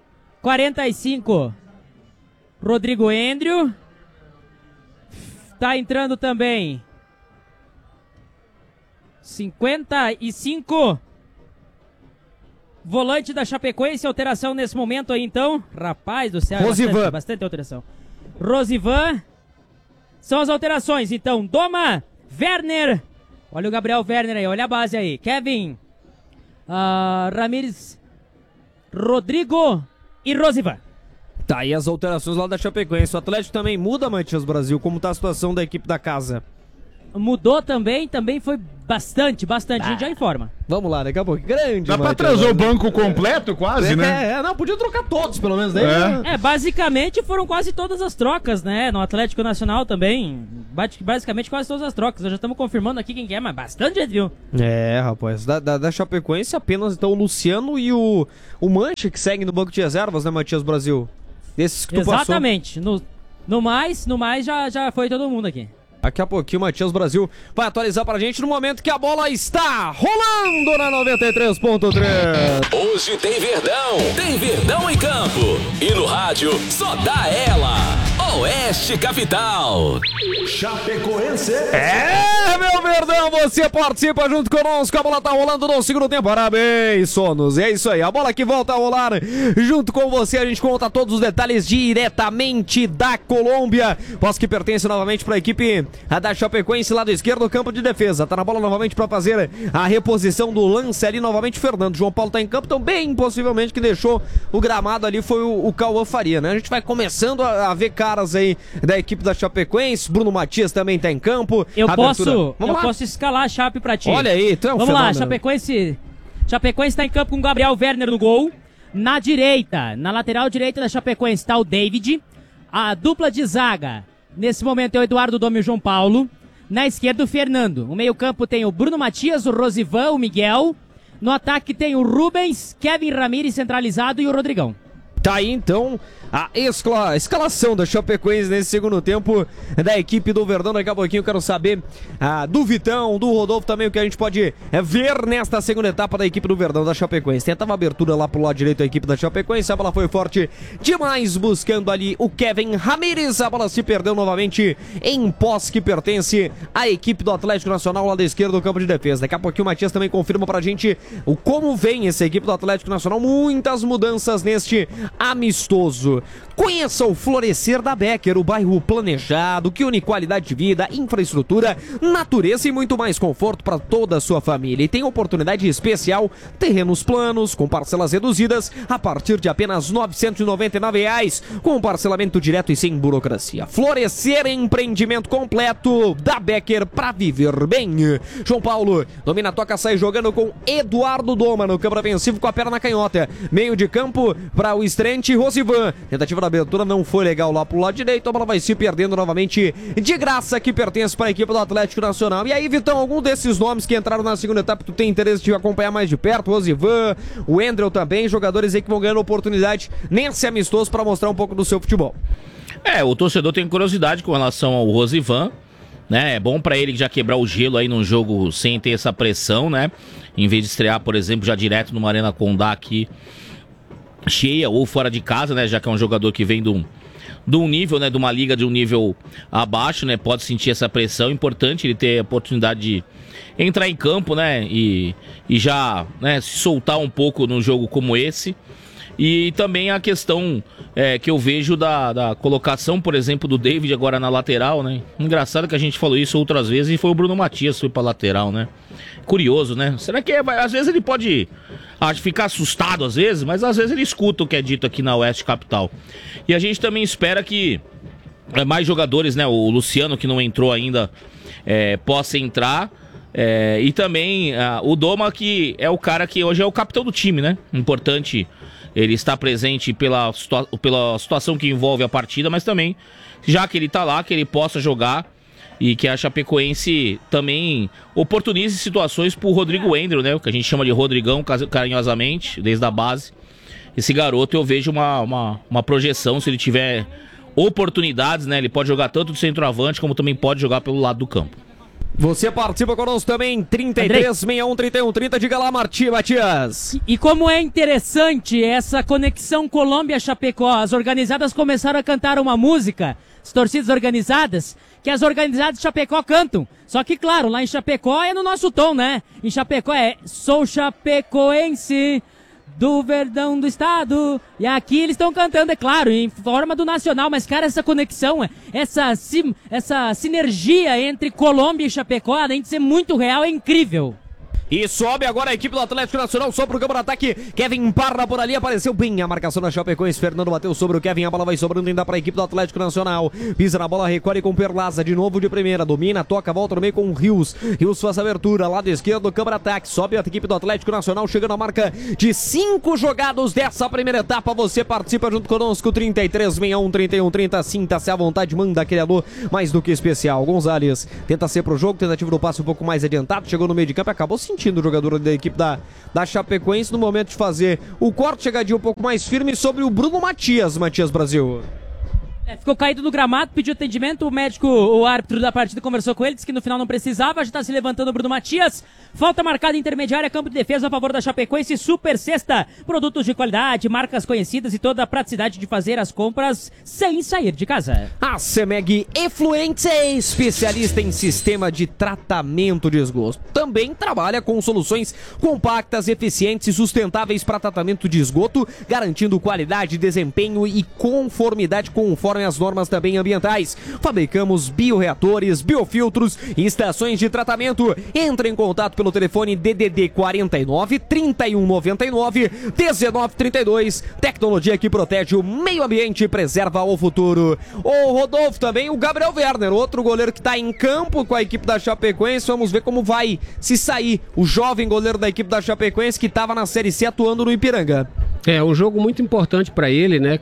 45, Rodrigo Endrio. Tá entrando também 55, volante da Chapecoense. Alteração nesse momento aí, então. Rapaz do céu, bastante alteração. Rosivan. São as alterações, então. Doma, Werner, Olha o Gabriel Werner aí, olha a base aí. Kevin, Ramires, Rodrigo e Rosivan. Tá aí as alterações lá da Chapecoense. O Atlético também muda, Matias Brasil. Como tá a situação da equipe da casa? Mudou também foi bastante. A gente já informa. Vamos lá, daqui a pouco. Grande, Dá pra trazer o banco completo quase, né? Não, podia trocar todos, pelo menos. Né? Basicamente foram quase todas as trocas, né? No Atlético Nacional também. Basicamente quase todas as trocas. Nós já estamos confirmando aqui quem que é, mas bastante gente viu. Rapaz. Da Chapecoense apenas então o Luciano e o Manche que seguem no banco de reservas, né, Matias Brasil? Desses que tu Exatamente. No mais já foi todo mundo aqui. Daqui a pouquinho o Matias Brasil vai atualizar pra gente no momento que a bola está rolando na 93.3. Hoje tem Verdão em campo. E no rádio só dá ela. Oeste Capital. Chapecoense. Meu Verdão, você participa junto conosco. A bola tá rolando no segundo tempo. Parabéns, Sonos. É isso aí, a bola que volta a rolar junto com você. A gente conta todos os detalhes diretamente da Colômbia. Posse que pertence novamente pra equipe da Chapecoense, lado esquerdo, campo de defesa. Tá na bola novamente pra fazer a reposição do lance ali novamente. Fernando João Paulo tá em campo, então bem possivelmente que deixou o gramado ali foi o Cauã Faria, né? A gente vai começando a ver caras aí da equipe da Chapecoense. Bruno Matias também tá em campo. Eu posso escalar a Chape pra ti. Olha aí, tu é um Vamos lá, fenômeno. Chapecoense tá em campo com o Gabriel Werner no gol. Na direita, na lateral direita da Chapecoense tá o David. A dupla de zaga, nesse momento é o Eduardo Dome e o João Paulo. Na esquerda o Fernando. No meio campo tem o Bruno Matias, o Rosivan, o Miguel. No ataque tem o Rubens, Kevin Ramires centralizado e o Rodrigão. Tá aí então a escalação da Chapecoense nesse segundo tempo da equipe do Verdão. Daqui a pouquinho eu quero saber do Vitão, do Rodolfo também, o que a gente pode ver nesta segunda etapa da equipe do Verdão da Chapecoense. Tentava abertura lá pro lado direito da equipe da Chapecoense, a bola foi forte demais, buscando ali o Kevin Ramires. A bola se perdeu novamente em posse que pertence à equipe do Atlético Nacional, lado esquerdo do campo de defesa. Daqui a pouquinho o Matias também confirma pra gente como vem essa equipe do Atlético Nacional. Muitas mudanças neste amistoso. Conheça o Florescer da Becker, o bairro planejado que une qualidade de vida, infraestrutura, natureza e muito mais conforto para toda a sua família. E tem oportunidade especial, terrenos planos com parcelas reduzidas a partir de apenas R$ 999, com parcelamento direto e sem burocracia. Florescer, empreendimento completo da Becker para viver bem. João Paulo domina, toca, sai jogando com Eduardo Doma no campo ofensivo com a perna canhota. Meio de campo para o estreante Rosivan. Tentativa da abertura não foi legal lá pro lado direito. A bola vai se perdendo novamente de graça, que pertence para a equipe do Atlético Nacional. E aí, Vitão, algum desses nomes que entraram na segunda etapa tu tem interesse de acompanhar mais de perto? Rosivan, o Endrel também, jogadores aí que vão ganhando oportunidade nesse amistoso para mostrar um pouco do seu futebol. O torcedor tem curiosidade com relação ao Rosivan, né? É bom pra ele já quebrar o gelo aí num jogo sem ter essa pressão, né? Em vez de estrear, por exemplo, já direto numa Arena Condá aqui cheia ou fora de casa, né? Já que é um jogador que vem de um nível, né? De uma liga de um nível abaixo, né? Pode sentir essa pressão. Importante ele ter a oportunidade de entrar em campo, né? E já, né, se soltar um pouco num jogo como esse. E também a questão que eu vejo da colocação, por exemplo, do David agora na lateral, né? Engraçado que a gente falou isso outras vezes e foi o Bruno Matias que foi pra lateral, né? Curioso, né? Será que às vezes ele pode ficar assustado às vezes, mas às vezes ele escuta o que é dito aqui na Oeste Capital. E a gente também espera que mais jogadores, né? O Luciano, que não entrou ainda, possa entrar. E também o Doma, que é o cara que hoje é o capitão do time, né? Importante ele está presente pela situação que envolve a partida, mas também, já que ele está lá, que ele possa jogar e que a Chapecoense também oportunize situações para o Rodrigo Endrel, né? O que a gente chama de Rodrigão, carinhosamente, desde a base. Esse garoto, eu vejo uma projeção, se ele tiver oportunidades, né? Ele pode jogar tanto de centroavante, como também pode jogar pelo lado do campo. Você participa conosco também, 33-61-31-30, diga lá, Matias. E como é interessante essa conexão Colômbia-Chapecó, as organizadas começaram a cantar uma música, as torcidas organizadas, que as organizadas de Chapecó cantam. Só que, claro, lá em Chapecó é no nosso tom, né? Em Chapecó é "Sou chapecoense, do Verdão do Estado. E aqui eles estão cantando, é claro, em forma do nacional, mas, cara, essa conexão, essa sinergia entre Colômbia e Chapecó, além de ser muito real, é incrível. E sobe agora a equipe do Atlético Nacional, só pro campo de ataque. Kevin Parra por ali, apareceu bem a marcação da Chapecoense. Fernando bateu sobre o Kevin, a bola vai sobrando ainda para a equipe do Atlético Nacional. Pisa na bola, recolhe com Perlaza, de novo de primeira, domina, toca, volta no meio com o Rios. Rios faz a abertura, lado esquerdo, campo de ataque. Sobe a equipe do Atlético Nacional, chegando à marca de 5 jogados dessa primeira etapa. Você participa junto conosco, 3361-3130. Sinta-se à vontade, manda aquele alô mais do que especial. Gonzalez tenta ser pro jogo, tentativa do passe um pouco mais adiantado, chegou no meio de campo e acabou sentindo o jogador da equipe da Chapecoense no momento de fazer o corte, chegadinha um pouco mais firme sobre o Bruno Matias Brasil. Ficou caído no gramado, pediu atendimento, o médico, o árbitro da partida conversou com ele, disse que no final não precisava, já está se levantando o Bruno Matias. Falta marcada intermediária, campo de defesa a favor da Chapecoense, super sexta. Produtos de qualidade, marcas conhecidas e toda a praticidade de fazer as compras sem sair de casa. A CEMEG Efluentes é especialista em sistema de tratamento de esgoto. Também trabalha com soluções compactas, eficientes e sustentáveis para tratamento de esgoto, garantindo qualidade, desempenho e conformidade conforme as normas também ambientais. Fabricamos bioreatores, biofiltros e estações de tratamento. Entre em contato pelo telefone DDD 49 3199 1932. Tecnologia que protege o meio ambiente e preserva o futuro. O Rodolfo também, o Gabriel Werner, outro goleiro que está em campo com a equipe da Chapecoense. Vamos ver como vai se sair o jovem goleiro da equipe da Chapecoense que estava na Série C atuando no Ipiranga. É um jogo muito importante para ele, né?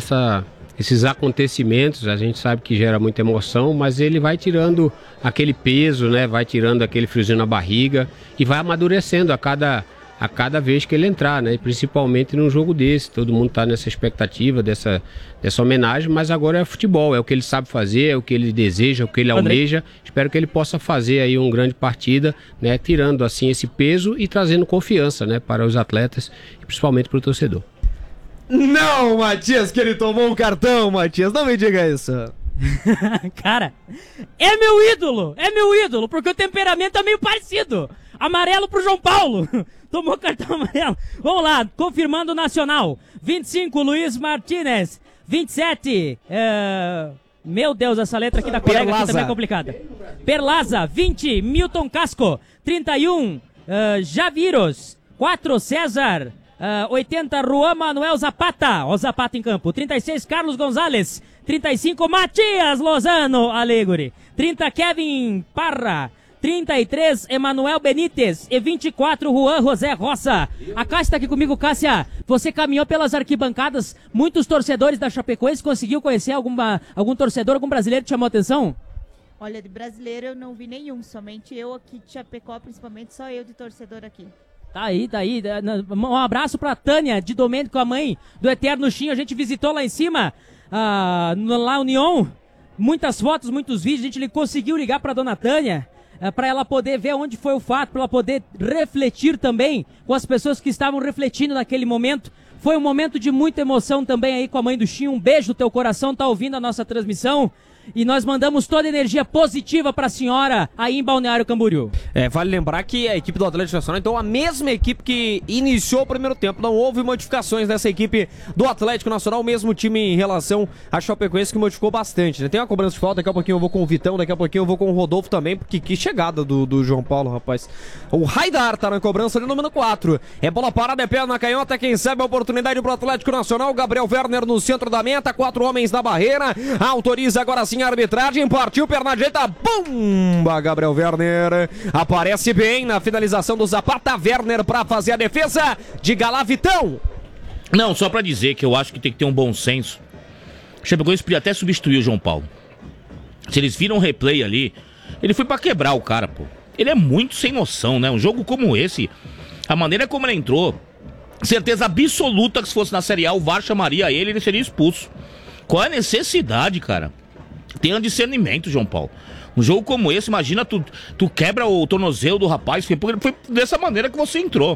Esses acontecimentos, a gente sabe que gera muita emoção, mas ele vai tirando aquele peso, né? Vai tirando aquele friozinho na barriga e vai amadurecendo a cada vez que ele entrar, né? E principalmente num jogo desse. Todo mundo está nessa expectativa dessa homenagem, mas agora é futebol, é o que ele sabe fazer, é o que ele deseja, é o que ele almeja. Espero que ele possa fazer aí uma grande partida, né? Tirando assim esse peso e trazendo confiança, né? Para os atletas e principalmente para o torcedor. Não, Matias, que ele tomou um cartão, Matias, não me diga isso. Cara, é meu ídolo, porque o temperamento é meio parecido. Amarelo pro João Paulo, tomou cartão amarelo. Vamos lá, confirmando o Nacional. 25, Luiz Martínez. 27, meu Deus, essa letra aqui da colega aqui também é complicada. Perlaza, 20, Milton Casco. 31, Javiros. 4, César. 80, Juan Manuel Zapata. Ó, Zapata em campo. 36, Carlos Gonzalez. 35, Matias Lozano Alegre. 30, Kevin Parra. 33, Emanuel Benítez. E 24, Juan José Roça. A Cássia está aqui comigo. Cássia, você caminhou pelas arquibancadas. Muitos torcedores da Chapecoense. Conseguiu conhecer algum torcedor, algum brasileiro que te chamou a atenção? Olha, de brasileiro eu não vi nenhum. Somente eu aqui de Chapecó, principalmente só eu de torcedor aqui. Tá aí. Um abraço pra Tânia de Domênico, a mãe do Eterno Chinho. A gente visitou lá em cima, lá no União. Muitas fotos, muitos vídeos. A gente conseguiu ligar pra dona Tânia, pra ela poder ver onde foi o fato, pra ela poder refletir também com as pessoas que estavam refletindo naquele momento. Foi um momento de muita emoção também aí com a mãe do Chinho. Um beijo no teu coração, tá ouvindo a nossa transmissão. E nós mandamos toda a energia positiva pra senhora aí em Balneário Camboriú. Vale lembrar que a equipe do Atlético Nacional, então a mesma equipe que iniciou o primeiro tempo, não houve modificações nessa equipe do Atlético Nacional, o mesmo time em relação a Chapecoense que modificou bastante, né? Tem uma cobrança de falta, daqui a pouquinho eu vou com o Vitão, daqui a pouquinho eu vou com o Rodolfo também, porque que chegada do João Paulo, rapaz. O Raidar tá na cobrança de número 4. É bola parada, é pé na canhota, quem sabe a oportunidade pro Atlético Nacional. Gabriel Werner no centro da meta, 4 homens na barreira, autoriza agora sim a arbitragem, partiu, perna direita, bomba, Gabriel Werner, aparece bem na finalização do Zapata. Werner pra fazer a defesa, diga lá, Vitão. Não, só pra dizer que eu acho que tem que ter um bom senso. O Chapecoense podia até substituir o João Paulo. Se eles viram o replay ali, ele foi pra quebrar o cara, pô. Ele é muito sem noção, né? Um jogo como esse, a maneira como ele entrou, certeza absoluta que se fosse na Série A, o VAR chamaria ele seria expulso. Qual é a necessidade, cara? Tenha discernimento, João Paulo. Um jogo como esse, imagina, tu quebra o tornozelo do rapaz, porque foi dessa maneira que você entrou.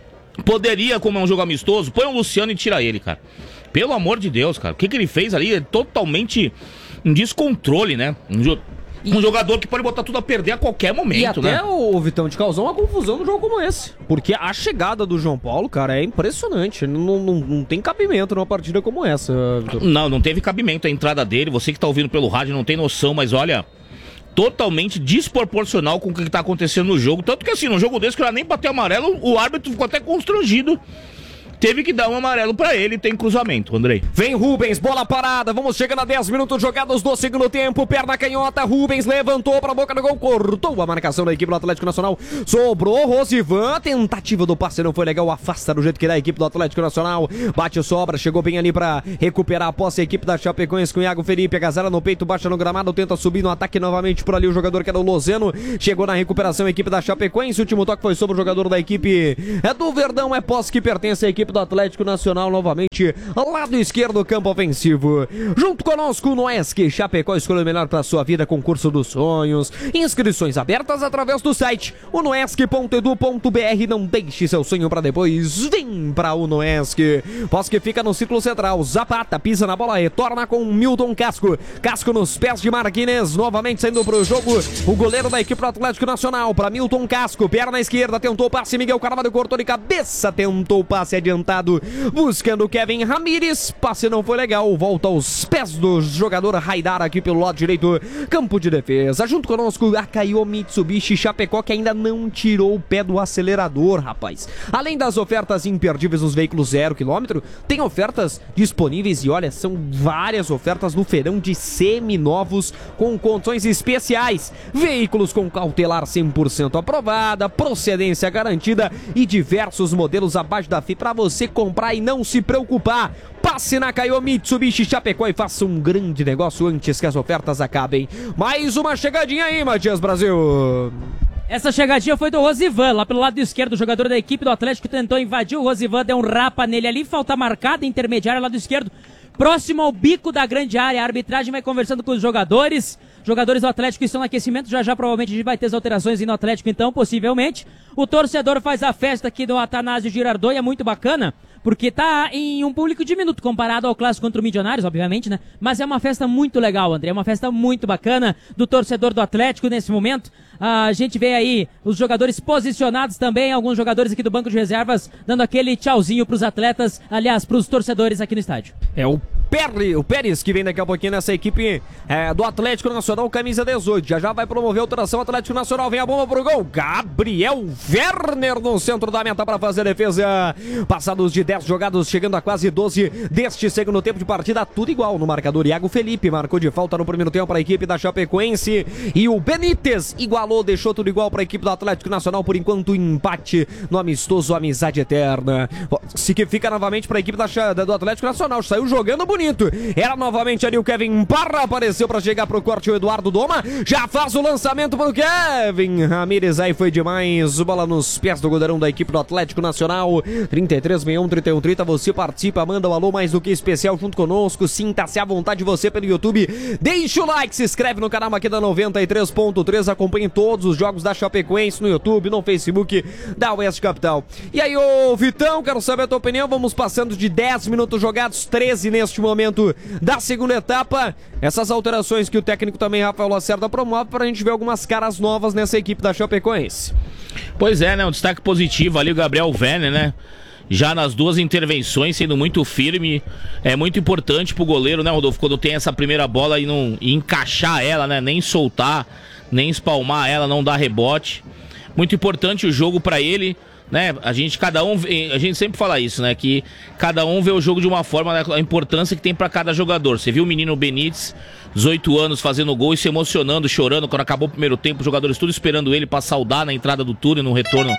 Poderia, como é um jogo amistoso, põe o Luciano e tira ele, cara. Pelo amor de Deus, cara. O que ele fez ali é totalmente um descontrole, né? Um jogador que pode botar tudo a perder a qualquer momento, e até né? o Vitão de causar uma confusão num jogo como esse. Porque a chegada do João Paulo, cara, é impressionante. Não tem cabimento numa partida como essa, Vitor. Não teve cabimento a entrada dele. Você que tá ouvindo pelo rádio não tem noção, mas olha, totalmente desproporcional com o que tá acontecendo no jogo. Tanto que assim, num jogo desse que era nem bater amarelo, o árbitro ficou até constrangido. Teve que dar um amarelo pra ele, tem cruzamento, Andrei. Vem Rubens, bola parada, vamos chegando a 10 minutos jogados do segundo tempo, perna canhota, Rubens levantou pra boca do gol, cortou a marcação da equipe do Atlético Nacional, sobrou Rosivan, tentativa do passe não foi legal, afasta do jeito que dá a equipe do Atlético Nacional, bate sobra, chegou bem ali pra recuperar a posse a equipe da Chapecoense com o Iago Felipe, agasalha no peito, baixa no gramado, tenta subir no ataque novamente por ali o jogador que era o Lozano, chegou na recuperação a equipe da Chapecoense, o último toque foi sobre o jogador da equipe do Verdão, é posse que pertence à equipe do Atlético Nacional novamente, lado esquerdo do campo ofensivo. Junto conosco no ESC Chapecó, escolha o melhor para sua vida, concurso dos sonhos. Inscrições abertas através do site unoesc.edu.br. Não deixe seu sonho para depois. Vem pra Unoesc. Posse que fica no círculo central. Zapata pisa na bola, retorna com Milton Casco. Casco nos pés de Marquinhos, novamente saindo pro jogo. O goleiro da equipe do Atlético Nacional para Milton Casco. Perna esquerda, tentou o passe. Miguel Carvalho cortou de cabeça, tentou o passe adiantado. Buscando Kevin Ramírez, passe não foi legal, volta aos pés do jogador Raidar aqui pelo lado direito, campo de defesa. Junto conosco a Caio Mitsubishi Chapecó, que ainda não tirou o pé do acelerador, rapaz. Além das ofertas imperdíveis nos veículos 0 km, tem ofertas disponíveis e olha, são várias ofertas no feirão de seminovos com condições especiais. Veículos com cautelar 100% aprovada, procedência garantida e diversos modelos abaixo da FI para você comprar e não se preocupar. Passe na Caio Mitsubishi Chapecó e faça um grande negócio antes que as ofertas acabem. Mais uma chegadinha aí, Matias Brasil. Essa chegadinha foi do Rosivan, lá pelo lado esquerdo, o jogador da equipe do Atlético tentou invadir o Rosivan, deu um rapa nele ali, falta marcada, intermediária, lado esquerdo, próximo ao bico da grande área. A arbitragem vai conversando com os jogadores do Atlético estão no aquecimento, já provavelmente a gente vai ter as alterações aí no Atlético então, possivelmente. O torcedor faz a festa aqui do Atanásio Girardot e é muito bacana, porque tá em um público diminuto comparado ao clássico contra o Milionários, obviamente, né? Mas é uma festa muito legal, André, é uma festa muito bacana do torcedor do Atlético nesse momento. A gente vê aí os jogadores posicionados também, alguns jogadores aqui do banco de reservas dando aquele tchauzinho pros atletas, aliás, pros torcedores aqui no estádio. É o Pérez que vem daqui a pouquinho nessa equipe do Atlético Nacional, camisa 18, já vai promover a alteração. Atlético Nacional, vem a bomba pro gol, Gabriel Werner no centro da meta para fazer a defesa. Passados de 10 jogados, chegando a quase 12 deste segundo tempo de partida, tudo igual no marcador. Iago Felipe marcou de falta no primeiro tempo para a equipe da Chapecoense e o Benítez igualou, deixou tudo igual para a equipe do Atlético Nacional, por enquanto empate no amistoso Amizade Eterna. Se que fica novamente para a equipe do Atlético Nacional, saiu jogando bonito. Era novamente ali o Kevin Parra, apareceu para chegar pro corte o Eduardo Doma, já faz o lançamento pro Kevin Ramírez, aí foi demais, bola nos pés do goleirão da equipe do Atlético Nacional. 3361-3130, você participa, manda um alô mais do que especial junto conosco, sinta-se à vontade você pelo YouTube, deixa o like, se inscreve no canal aqui da 93.3, acompanhe todos os jogos da Chapecoense no YouTube, no Facebook da Oeste Capital. E aí, ô Vitão, quero saber a tua opinião, vamos passando de 10 minutos jogados, 13 neste momento da segunda etapa, essas alterações que o técnico também, Rafael Lacerda, promove para a gente ver algumas caras novas nessa equipe da Chapecoense. Pois é, né, um destaque positivo ali o Gabriel Werner, né, já nas duas intervenções, sendo muito firme, é muito importante pro goleiro, né, Rodolfo, quando tem essa primeira bola e encaixar ela, né, nem soltar, nem espalmar ela, não dar rebote, muito importante o jogo para ele, né, a gente sempre fala isso, né, que cada um vê o jogo de uma forma, né, a importância que tem para cada jogador. Você viu o menino Benítez, 18 anos, fazendo gol e se emocionando, chorando quando acabou o primeiro tempo, os jogadores tudo esperando ele para saudar na entrada do túnel, no retorno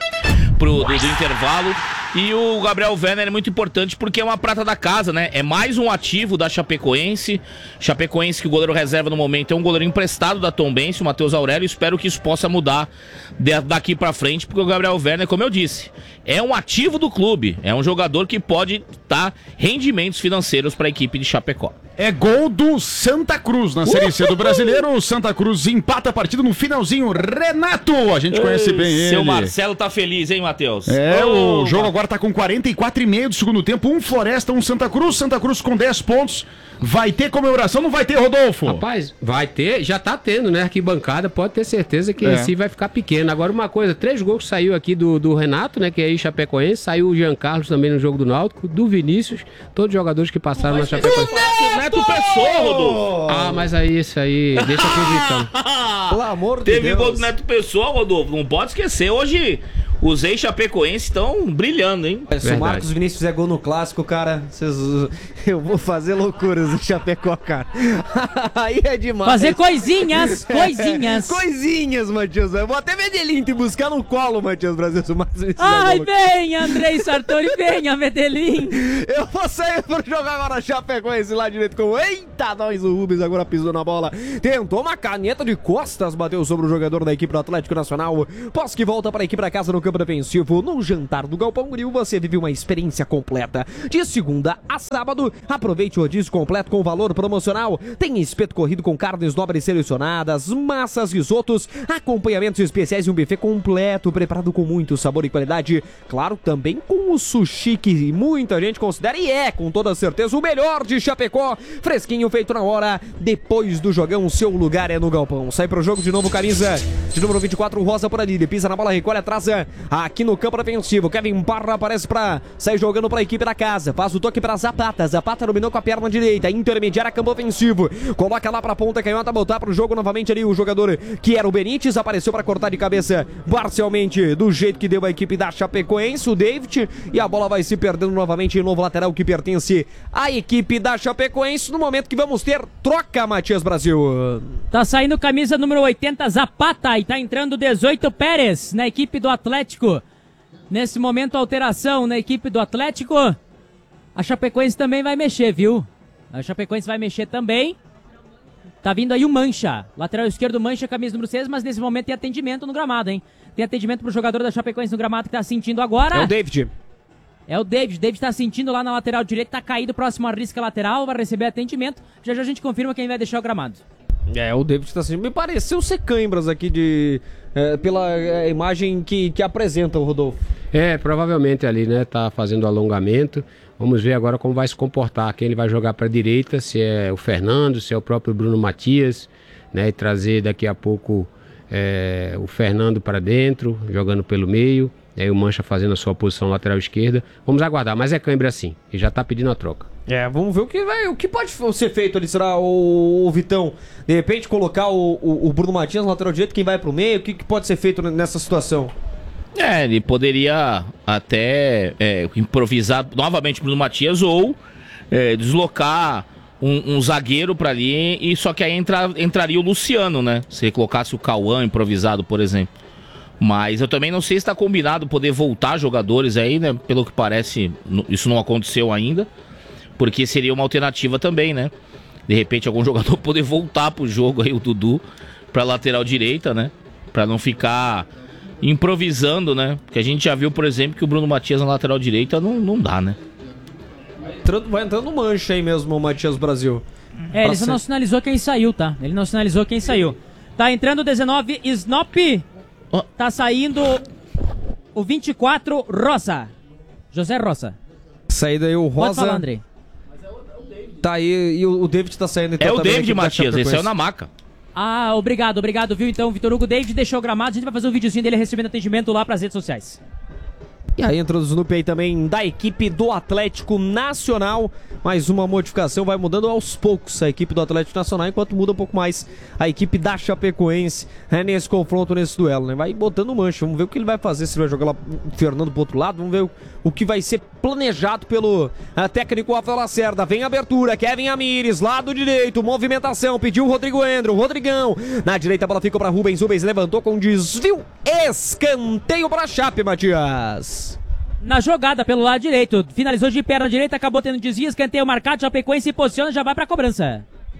do intervalo. E o Gabriel Werner é muito importante porque é uma prata da casa, né? É mais um ativo da Chapecoense. Chapecoense, que o goleiro reserva no momento, é um goleiro emprestado da Tombense, o Matheus Aurélio. Espero que isso possa mudar daqui pra frente, porque o Gabriel Werner, como eu disse, é um ativo do clube, é um jogador que pode dar rendimentos financeiros para a equipe de Chapecó. É gol do Santa Cruz na Série C do Brasileiro. O Santa Cruz empata a partida no finalzinho. Renato, a gente conhece bem ele. Seu Marcelo tá feliz, hein, Matheus? O jogo agora tá com 44,5 do segundo tempo. Um Floresta, um Santa Cruz. Santa Cruz com 10 pontos. Vai ter comemoração, não vai ter, Rodolfo? Rapaz, vai ter, já tá tendo, né? Arquibancada, pode ter certeza que esse vai ficar pequeno. Agora, uma coisa, 3 gols que saiu aqui do Renato, né? Que é aí Chapecoense. Saiu o Jean Carlos também no jogo do Náutico, do Vinícius. Todos os jogadores que passaram na Chapecoense. Neto Pessoa, Rodolfo. Ah, mas aí, isso aí, deixa acreditando. Pelo amor de Teve Deus. gol do Neto Pessoa, Rodolfo. Não pode esquecer. Hoje, os ex-chapecoenses estão brilhando, hein? Se o Marcos Vinícius fizer gol no clássico, cara, eu vou fazer loucuras no Chapecó, cara. Aí é demais. Fazer coisinhas, coisinhas. Coisinhas, Matias. Eu vou até Medellín te buscar no colo, Matias Brasil. Se o Marcos Vinícius Ai, fizer gol no... venha, Andrei Sartori, venha, Medellín. Eu vou sair pra jogar agora Chapecoense lá direito com... Eita, nós, o Rubens agora pisou na bola. Tentou uma caneta de costas, bateu sobre o jogador da equipe do Atlético Nacional. Posse que volta para a equipe da casa no campo defensivo. No jantar do Galpão Grill, você vive uma experiência completa. De segunda a sábado, aproveite o rodízio completo com valor promocional. Tem espeto corrido com carnes nobres selecionadas, massas, risotos, acompanhamentos especiais e um buffet completo, preparado com muito sabor e qualidade. Claro, também com o sushi que muita gente considera e é, com toda certeza, o melhor de Chapecó. Fresquinho, feito na hora. Depois do jogão, seu lugar é no Galpão. Sai pro jogo de novo, camisa de número 24, Rosa por ali. Ele pisa na bola, recolhe atrás. Aqui no campo defensivo, Kevin Parra aparece pra sair jogando pra equipe da casa. Faz o toque pra Zapata. Zapata dominou com a perna direita, intermediária, campo ofensivo. Coloca lá pra ponta canhota, botar pro jogo novamente ali o jogador que era o Benítez. Apareceu pra cortar de cabeça parcialmente do jeito que deu a equipe da Chapecoense, o David. E a bola vai se perdendo novamente em novo lateral que pertence à equipe da Chapecoense. No momento que vamos ter troca, Matias Brasil. Tá saindo camisa número 80, Zapata, e tá entrando 18, Pérez, na equipe do Atlético. Nesse momento, alteração na equipe do Atlético. A Chapecoense também vai mexer, viu? A Chapecoense vai mexer também. Tá vindo aí o Mancha. Lateral esquerdo, Mancha, camisa número 6, mas nesse momento tem atendimento no gramado, hein? Tem atendimento pro jogador da Chapecoense no gramado que tá sentindo agora. É o David. É o David. O David tá sentindo lá na lateral direita, tá caído próximo à risca lateral, vai receber atendimento. Já já a gente confirma quem vai deixar o gramado. O David tá sentindo. Me pareceu ser câimbras aqui pela imagem que apresenta o Rodolfo. Provavelmente ali, né? Tá fazendo alongamento. Vamos ver agora como vai se comportar. Quem ele vai jogar pra direita, se é o Fernando, se é o próprio Bruno Matias, né? E trazer daqui a pouco o Fernando para dentro, jogando pelo meio. E aí o Mancha fazendo a sua posição lateral esquerda. Vamos aguardar, mas é câimbra sim. E já tá pedindo a troca. Vamos ver o que pode ser feito ali. Será o Vitão, de repente, colocar o Bruno Matias no lateral direito, quem vai pro meio? O que pode ser feito nessa situação? Ele poderia até improvisar novamente o Bruno Matias ou deslocar um zagueiro pra ali, e só que aí entraria o Luciano, né? Se ele colocasse o Cauã improvisado, por exemplo. Mas eu também não sei se está combinado poder voltar jogadores aí, né? Pelo que parece, isso não aconteceu ainda. Porque seria uma alternativa também, né? De repente algum jogador poder voltar pro jogo aí, o Dudu, pra lateral direita, né? Pra não ficar improvisando, né? Porque a gente já viu, por exemplo, que o Bruno Matias na lateral direita não dá, né? Vai entrando Mancha aí mesmo, o Matias Brasil. Ele só não sinalizou quem saiu, tá? Ele não sinalizou quem saiu. Tá entrando o 19, Snop. Tá saindo o 24, Rosa. José Rosa. Saída aí o Rosa. Pode falar, Andrei. Tá aí, e o David tá saindo. Então, o David, Matias, ele saiu na maca. Obrigado, viu? Então, Vitor Hugo, David deixou o gramado. A gente vai fazer um videozinho dele recebendo atendimento lá pras redes sociais. E aí entra o Snoopy aí também da equipe do Atlético Nacional. Mais uma modificação, vai mudando aos poucos a equipe do Atlético Nacional, enquanto muda um pouco mais a equipe da Chapecoense nesse confronto, nesse duelo, né? Vai botando Mancha, vamos ver o que ele vai fazer, se ele vai jogar lá o Fernando pro outro lado, vamos ver o que vai ser planejado pelo técnico Rafael Lacerda. Vem abertura, Kevin Amires, lado direito, movimentação, pediu o Rodrigo Endro, Rodrigão, na direita a bola ficou pra Rubens levantou com desvio, escanteio pra Chape, Matias. Na jogada pelo lado direito, finalizou de perna direita, acabou tendo desvio, escanteio marcado, Chapecoense se posiciona, já vai pra cobrança.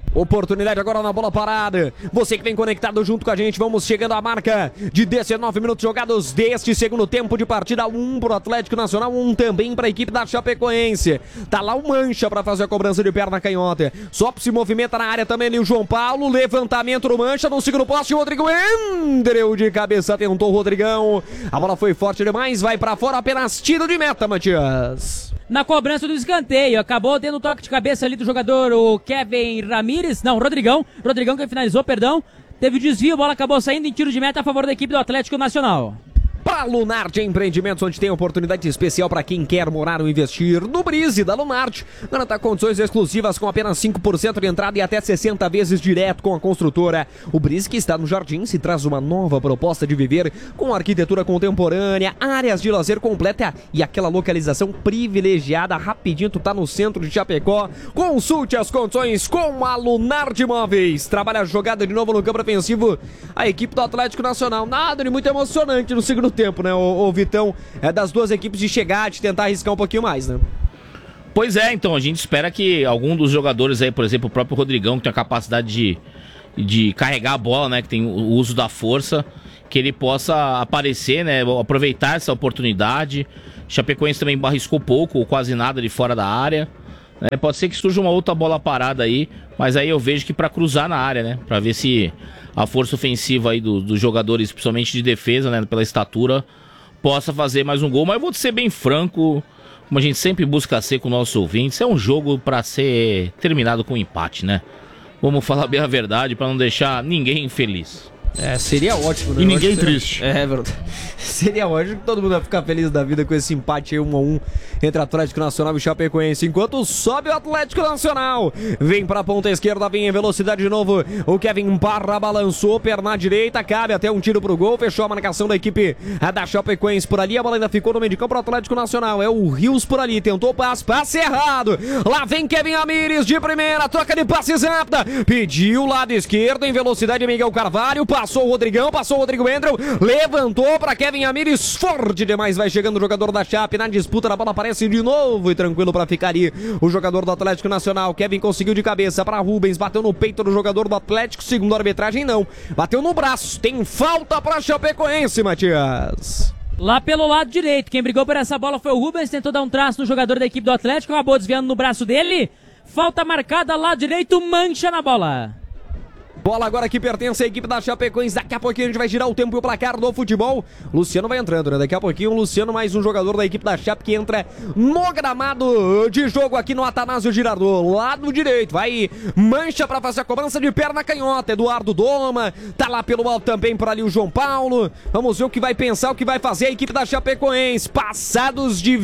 Oportunidade agora na bola parada. Você que vem conectado junto com a gente, vamos chegando à marca de 19 minutos jogados deste segundo tempo de partida. 1 pro Atlético Nacional, 1 também para a equipe da Chapecoense. Tá lá o Mancha para fazer a cobrança de perna canhota. Só se movimenta na área também ali o João Paulo. Levantamento do Mancha no segundo poste. O Rodrigo Endreu de cabeça, tentou o Rodrigão. A bola foi forte demais, vai para fora, apenas tiro de meta, Matias. Na cobrança do escanteio, acabou tendo um toque de cabeça ali do jogador, o Kevin Ramírez, não, Rodrigão que finalizou, perdão, teve desvio, a bola acabou saindo em tiro de meta a favor da equipe do Atlético Nacional. Para Lunarte Empreendimentos, onde tem oportunidade especial para quem quer morar ou investir. No Brise da Lunarte, garanta condições exclusivas com apenas 5% de entrada e até 60 vezes direto com a construtora. O Brise, que está no Jardim, se traz uma nova proposta de viver com arquitetura contemporânea, áreas de lazer completa e aquela localização privilegiada. Rapidinho, tu tá no centro de Chapecó. Consulte as condições com a Lunarte Imóveis. Trabalha a jogada de novo no campo ofensivo a equipe do Atlético Nacional. Nada de muito emocionante no segundo tempo, né, o Vitão, das duas equipes de chegar, de tentar arriscar um pouquinho mais, né? Pois é, então, a gente espera que algum dos jogadores aí, por exemplo, o próprio Rodrigão, que tem a capacidade de carregar a bola, né, que tem o uso da força, que ele possa aparecer, né, aproveitar essa oportunidade. Chapecoense também arriscou pouco ou quase nada de fora da área, né? Pode ser que surja uma outra bola parada aí, mas aí eu vejo que para cruzar na área, né, para ver se a força ofensiva aí dos jogadores, principalmente de defesa, né, pela estatura, possa fazer mais um gol. Mas eu vou ser bem franco, como a gente sempre busca ser com nossos ouvintes, é um jogo para ser terminado com empate, né? Vamos falar bem a verdade para não deixar ninguém infeliz. Seria ótimo, né? E ninguém triste. É verdade. Seria ótimo que todo mundo vai ficar feliz da vida com esse empate aí 1-1 entre Atlético Nacional e Chapecoense. Enquanto sobe o Atlético Nacional, vem pra ponta esquerda, vem em velocidade de novo. O Kevin Parra balançou, perna direita, cabe até um tiro pro gol. Fechou a marcação da equipe da Chapecoense por ali. A bola ainda ficou no meio de campo pro Atlético Nacional. É o Rios por ali, tentou passe errado. Lá vem Kevin Ramírez de primeira, troca de passes rápida. Pediu lado esquerdo em velocidade Miguel Carvalho. Passou o Rodrigão, passou o Rodrigo Endreu, levantou para Kevin Ramírez, forte demais, vai chegando o jogador da Chape, na disputa, a bola aparece de novo e tranquilo para ficar ali o jogador do Atlético Nacional. Kevin conseguiu de cabeça para Rubens, bateu no peito do jogador do Atlético, segundo a arbitragem não, bateu no braço, tem falta para Chapecoense, Matias. Lá pelo lado direito, quem brigou por essa bola foi o Rubens, tentou dar um traço no jogador da equipe do Atlético, acabou desviando no braço dele, falta marcada, lado direito, Mancha na bola. Bola agora que pertence à equipe da Chapecoense. Daqui a pouquinho a gente vai girar o tempo e o placar do futebol. Luciano vai entrando, né? Daqui a pouquinho o Luciano, mais um jogador da equipe da Chape que entra no gramado de jogo aqui no Atanásio Girardot. Lado direito, vai Mancha pra fazer a cobrança de perna canhota. Eduardo Doma, tá lá pelo alto também por ali o João Paulo. Vamos ver o que vai pensar, o que vai fazer a equipe da Chapecoense. Passados de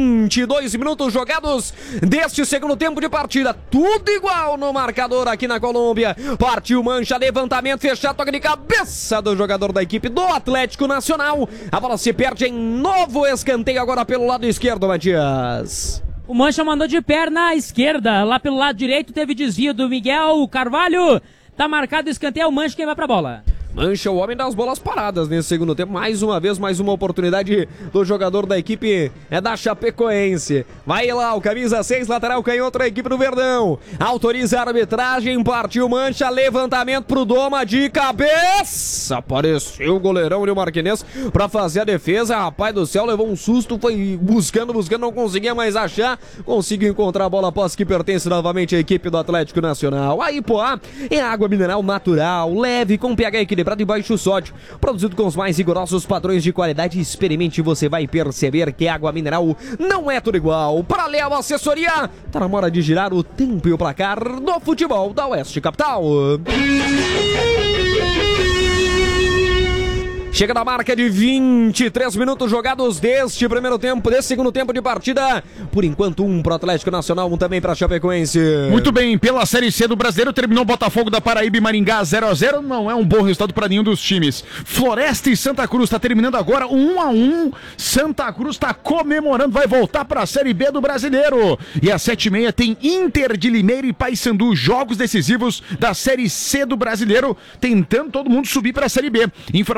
22 minutos jogados deste segundo tempo de partida. Tudo igual no marcador aqui na Colômbia. Partiu Mancha, levantamento fechado, toque de cabeça do jogador da equipe do Atlético Nacional. A bola se perde em novo escanteio agora pelo lado esquerdo, Matias. O Mancha mandou de perna esquerda, lá pelo lado direito teve desvio do Miguel Carvalho. Tá marcado o escanteio, é o Mancha quem vai pra bola. Mancha, o homem das bolas paradas nesse segundo tempo. Mais uma vez, mais uma oportunidade do jogador da equipe da Chapecoense. Vai lá, o camisa 6, lateral canhoto da equipe do Verdão. Autoriza a arbitragem, partiu Mancha, levantamento pro Doma de cabeça. Apareceu o goleirão e o Marquinhos pra fazer a defesa. Rapaz do céu, levou um susto, foi buscando, não conseguia mais achar. Conseguiu encontrar a bola após que pertence novamente à equipe do Atlético Nacional. A Ipoá é água mineral natural, leve, com pH equilibrado e baixo sódio, produzido com os mais rigorosos padrões de qualidade. Experimente e você vai perceber que água mineral não é tudo igual. Para Léo Assessoria, tá na hora de girar o tempo e o placar do futebol da Oeste Capital. Chega da marca de 23 minutos jogados deste segundo tempo de partida. Por enquanto, 1 pro Atlético Nacional, 1 também pra Chapecoense. Muito bem, pela Série C do Brasileiro, terminou Botafogo da Paraíba e Maringá 0-0. Não é um bom resultado para nenhum dos times. Floresta e Santa Cruz tá terminando agora 1-1. Santa Cruz tá comemorando, vai voltar pra Série B do Brasileiro. E às 7h30 tem Inter de Limeira e Paysandu, jogos decisivos da Série C do Brasileiro, tentando todo mundo subir pra Série B. Informações de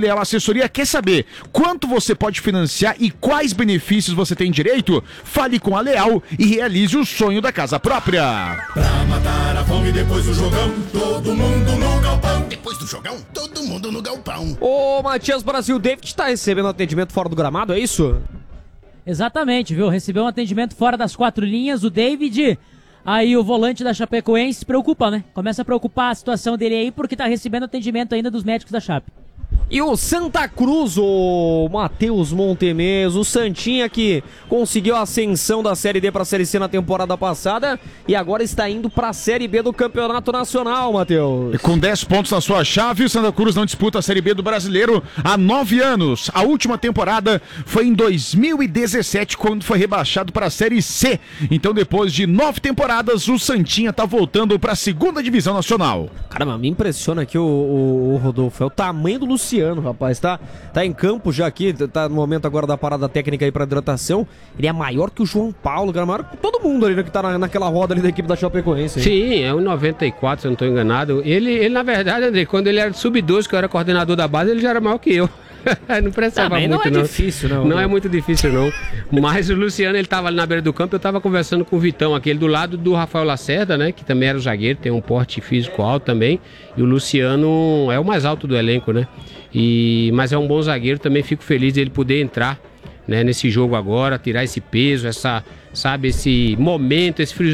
Leal Assessoria quer saber quanto você pode financiar e quais benefícios você tem direito? Fale com a Leal e realize o sonho da casa própria. Pra matar a fome depois do jogão, todo mundo no galpão. Depois do jogão, todo mundo no galpão. Ô, Matias Brasil, David tá recebendo atendimento fora do gramado, é isso? Exatamente, viu? Recebeu um atendimento fora das 4 linhas, o David... Aí o volante da Chapecoense se preocupa, né? Começa a preocupar a situação dele aí, porque tá recebendo atendimento ainda dos médicos da Chape. E o Santa Cruz, o Matheus Montemez, o Santinha que conseguiu a ascensão da Série D para a Série C na temporada passada e agora está indo para a Série B do Campeonato Nacional, Matheus. Com 10 pontos na sua chave, o Santa Cruz não disputa a Série B do Brasileiro há 9 anos. A última temporada foi em 2017, quando foi rebaixado para a Série C. Então, depois de 9 temporadas, o Santinha está voltando para a 2ª Divisão Nacional. Caramba, me impressiona aqui o Rodolfo, é o tamanho do Luciano, rapaz, tá em campo já aqui, tá no momento agora da parada técnica aí pra hidratação, ele é maior que o João Paulo, cara, maior que todo mundo ali, né, que tá naquela roda ali da equipe da Chapecoense. Hein? Sim, é 1,94, se eu não tô enganado. Ele, na verdade, André, quando ele era sub-12, que eu era coordenador da base, ele já era maior que eu. Não precisava muito, não. Não é difícil, não. Não é muito difícil, não. Mas o Luciano, ele tava ali na beira do campo, eu tava conversando com o Vitão, aquele do lado do Rafael Lacerda, né? Que também era o zagueiro, tem um porte físico alto também. E o Luciano é o mais alto do elenco, né? Mas é um bom zagueiro, também fico feliz de ele poder entrar, né, nesse jogo agora, tirar esse peso, esse momento, esse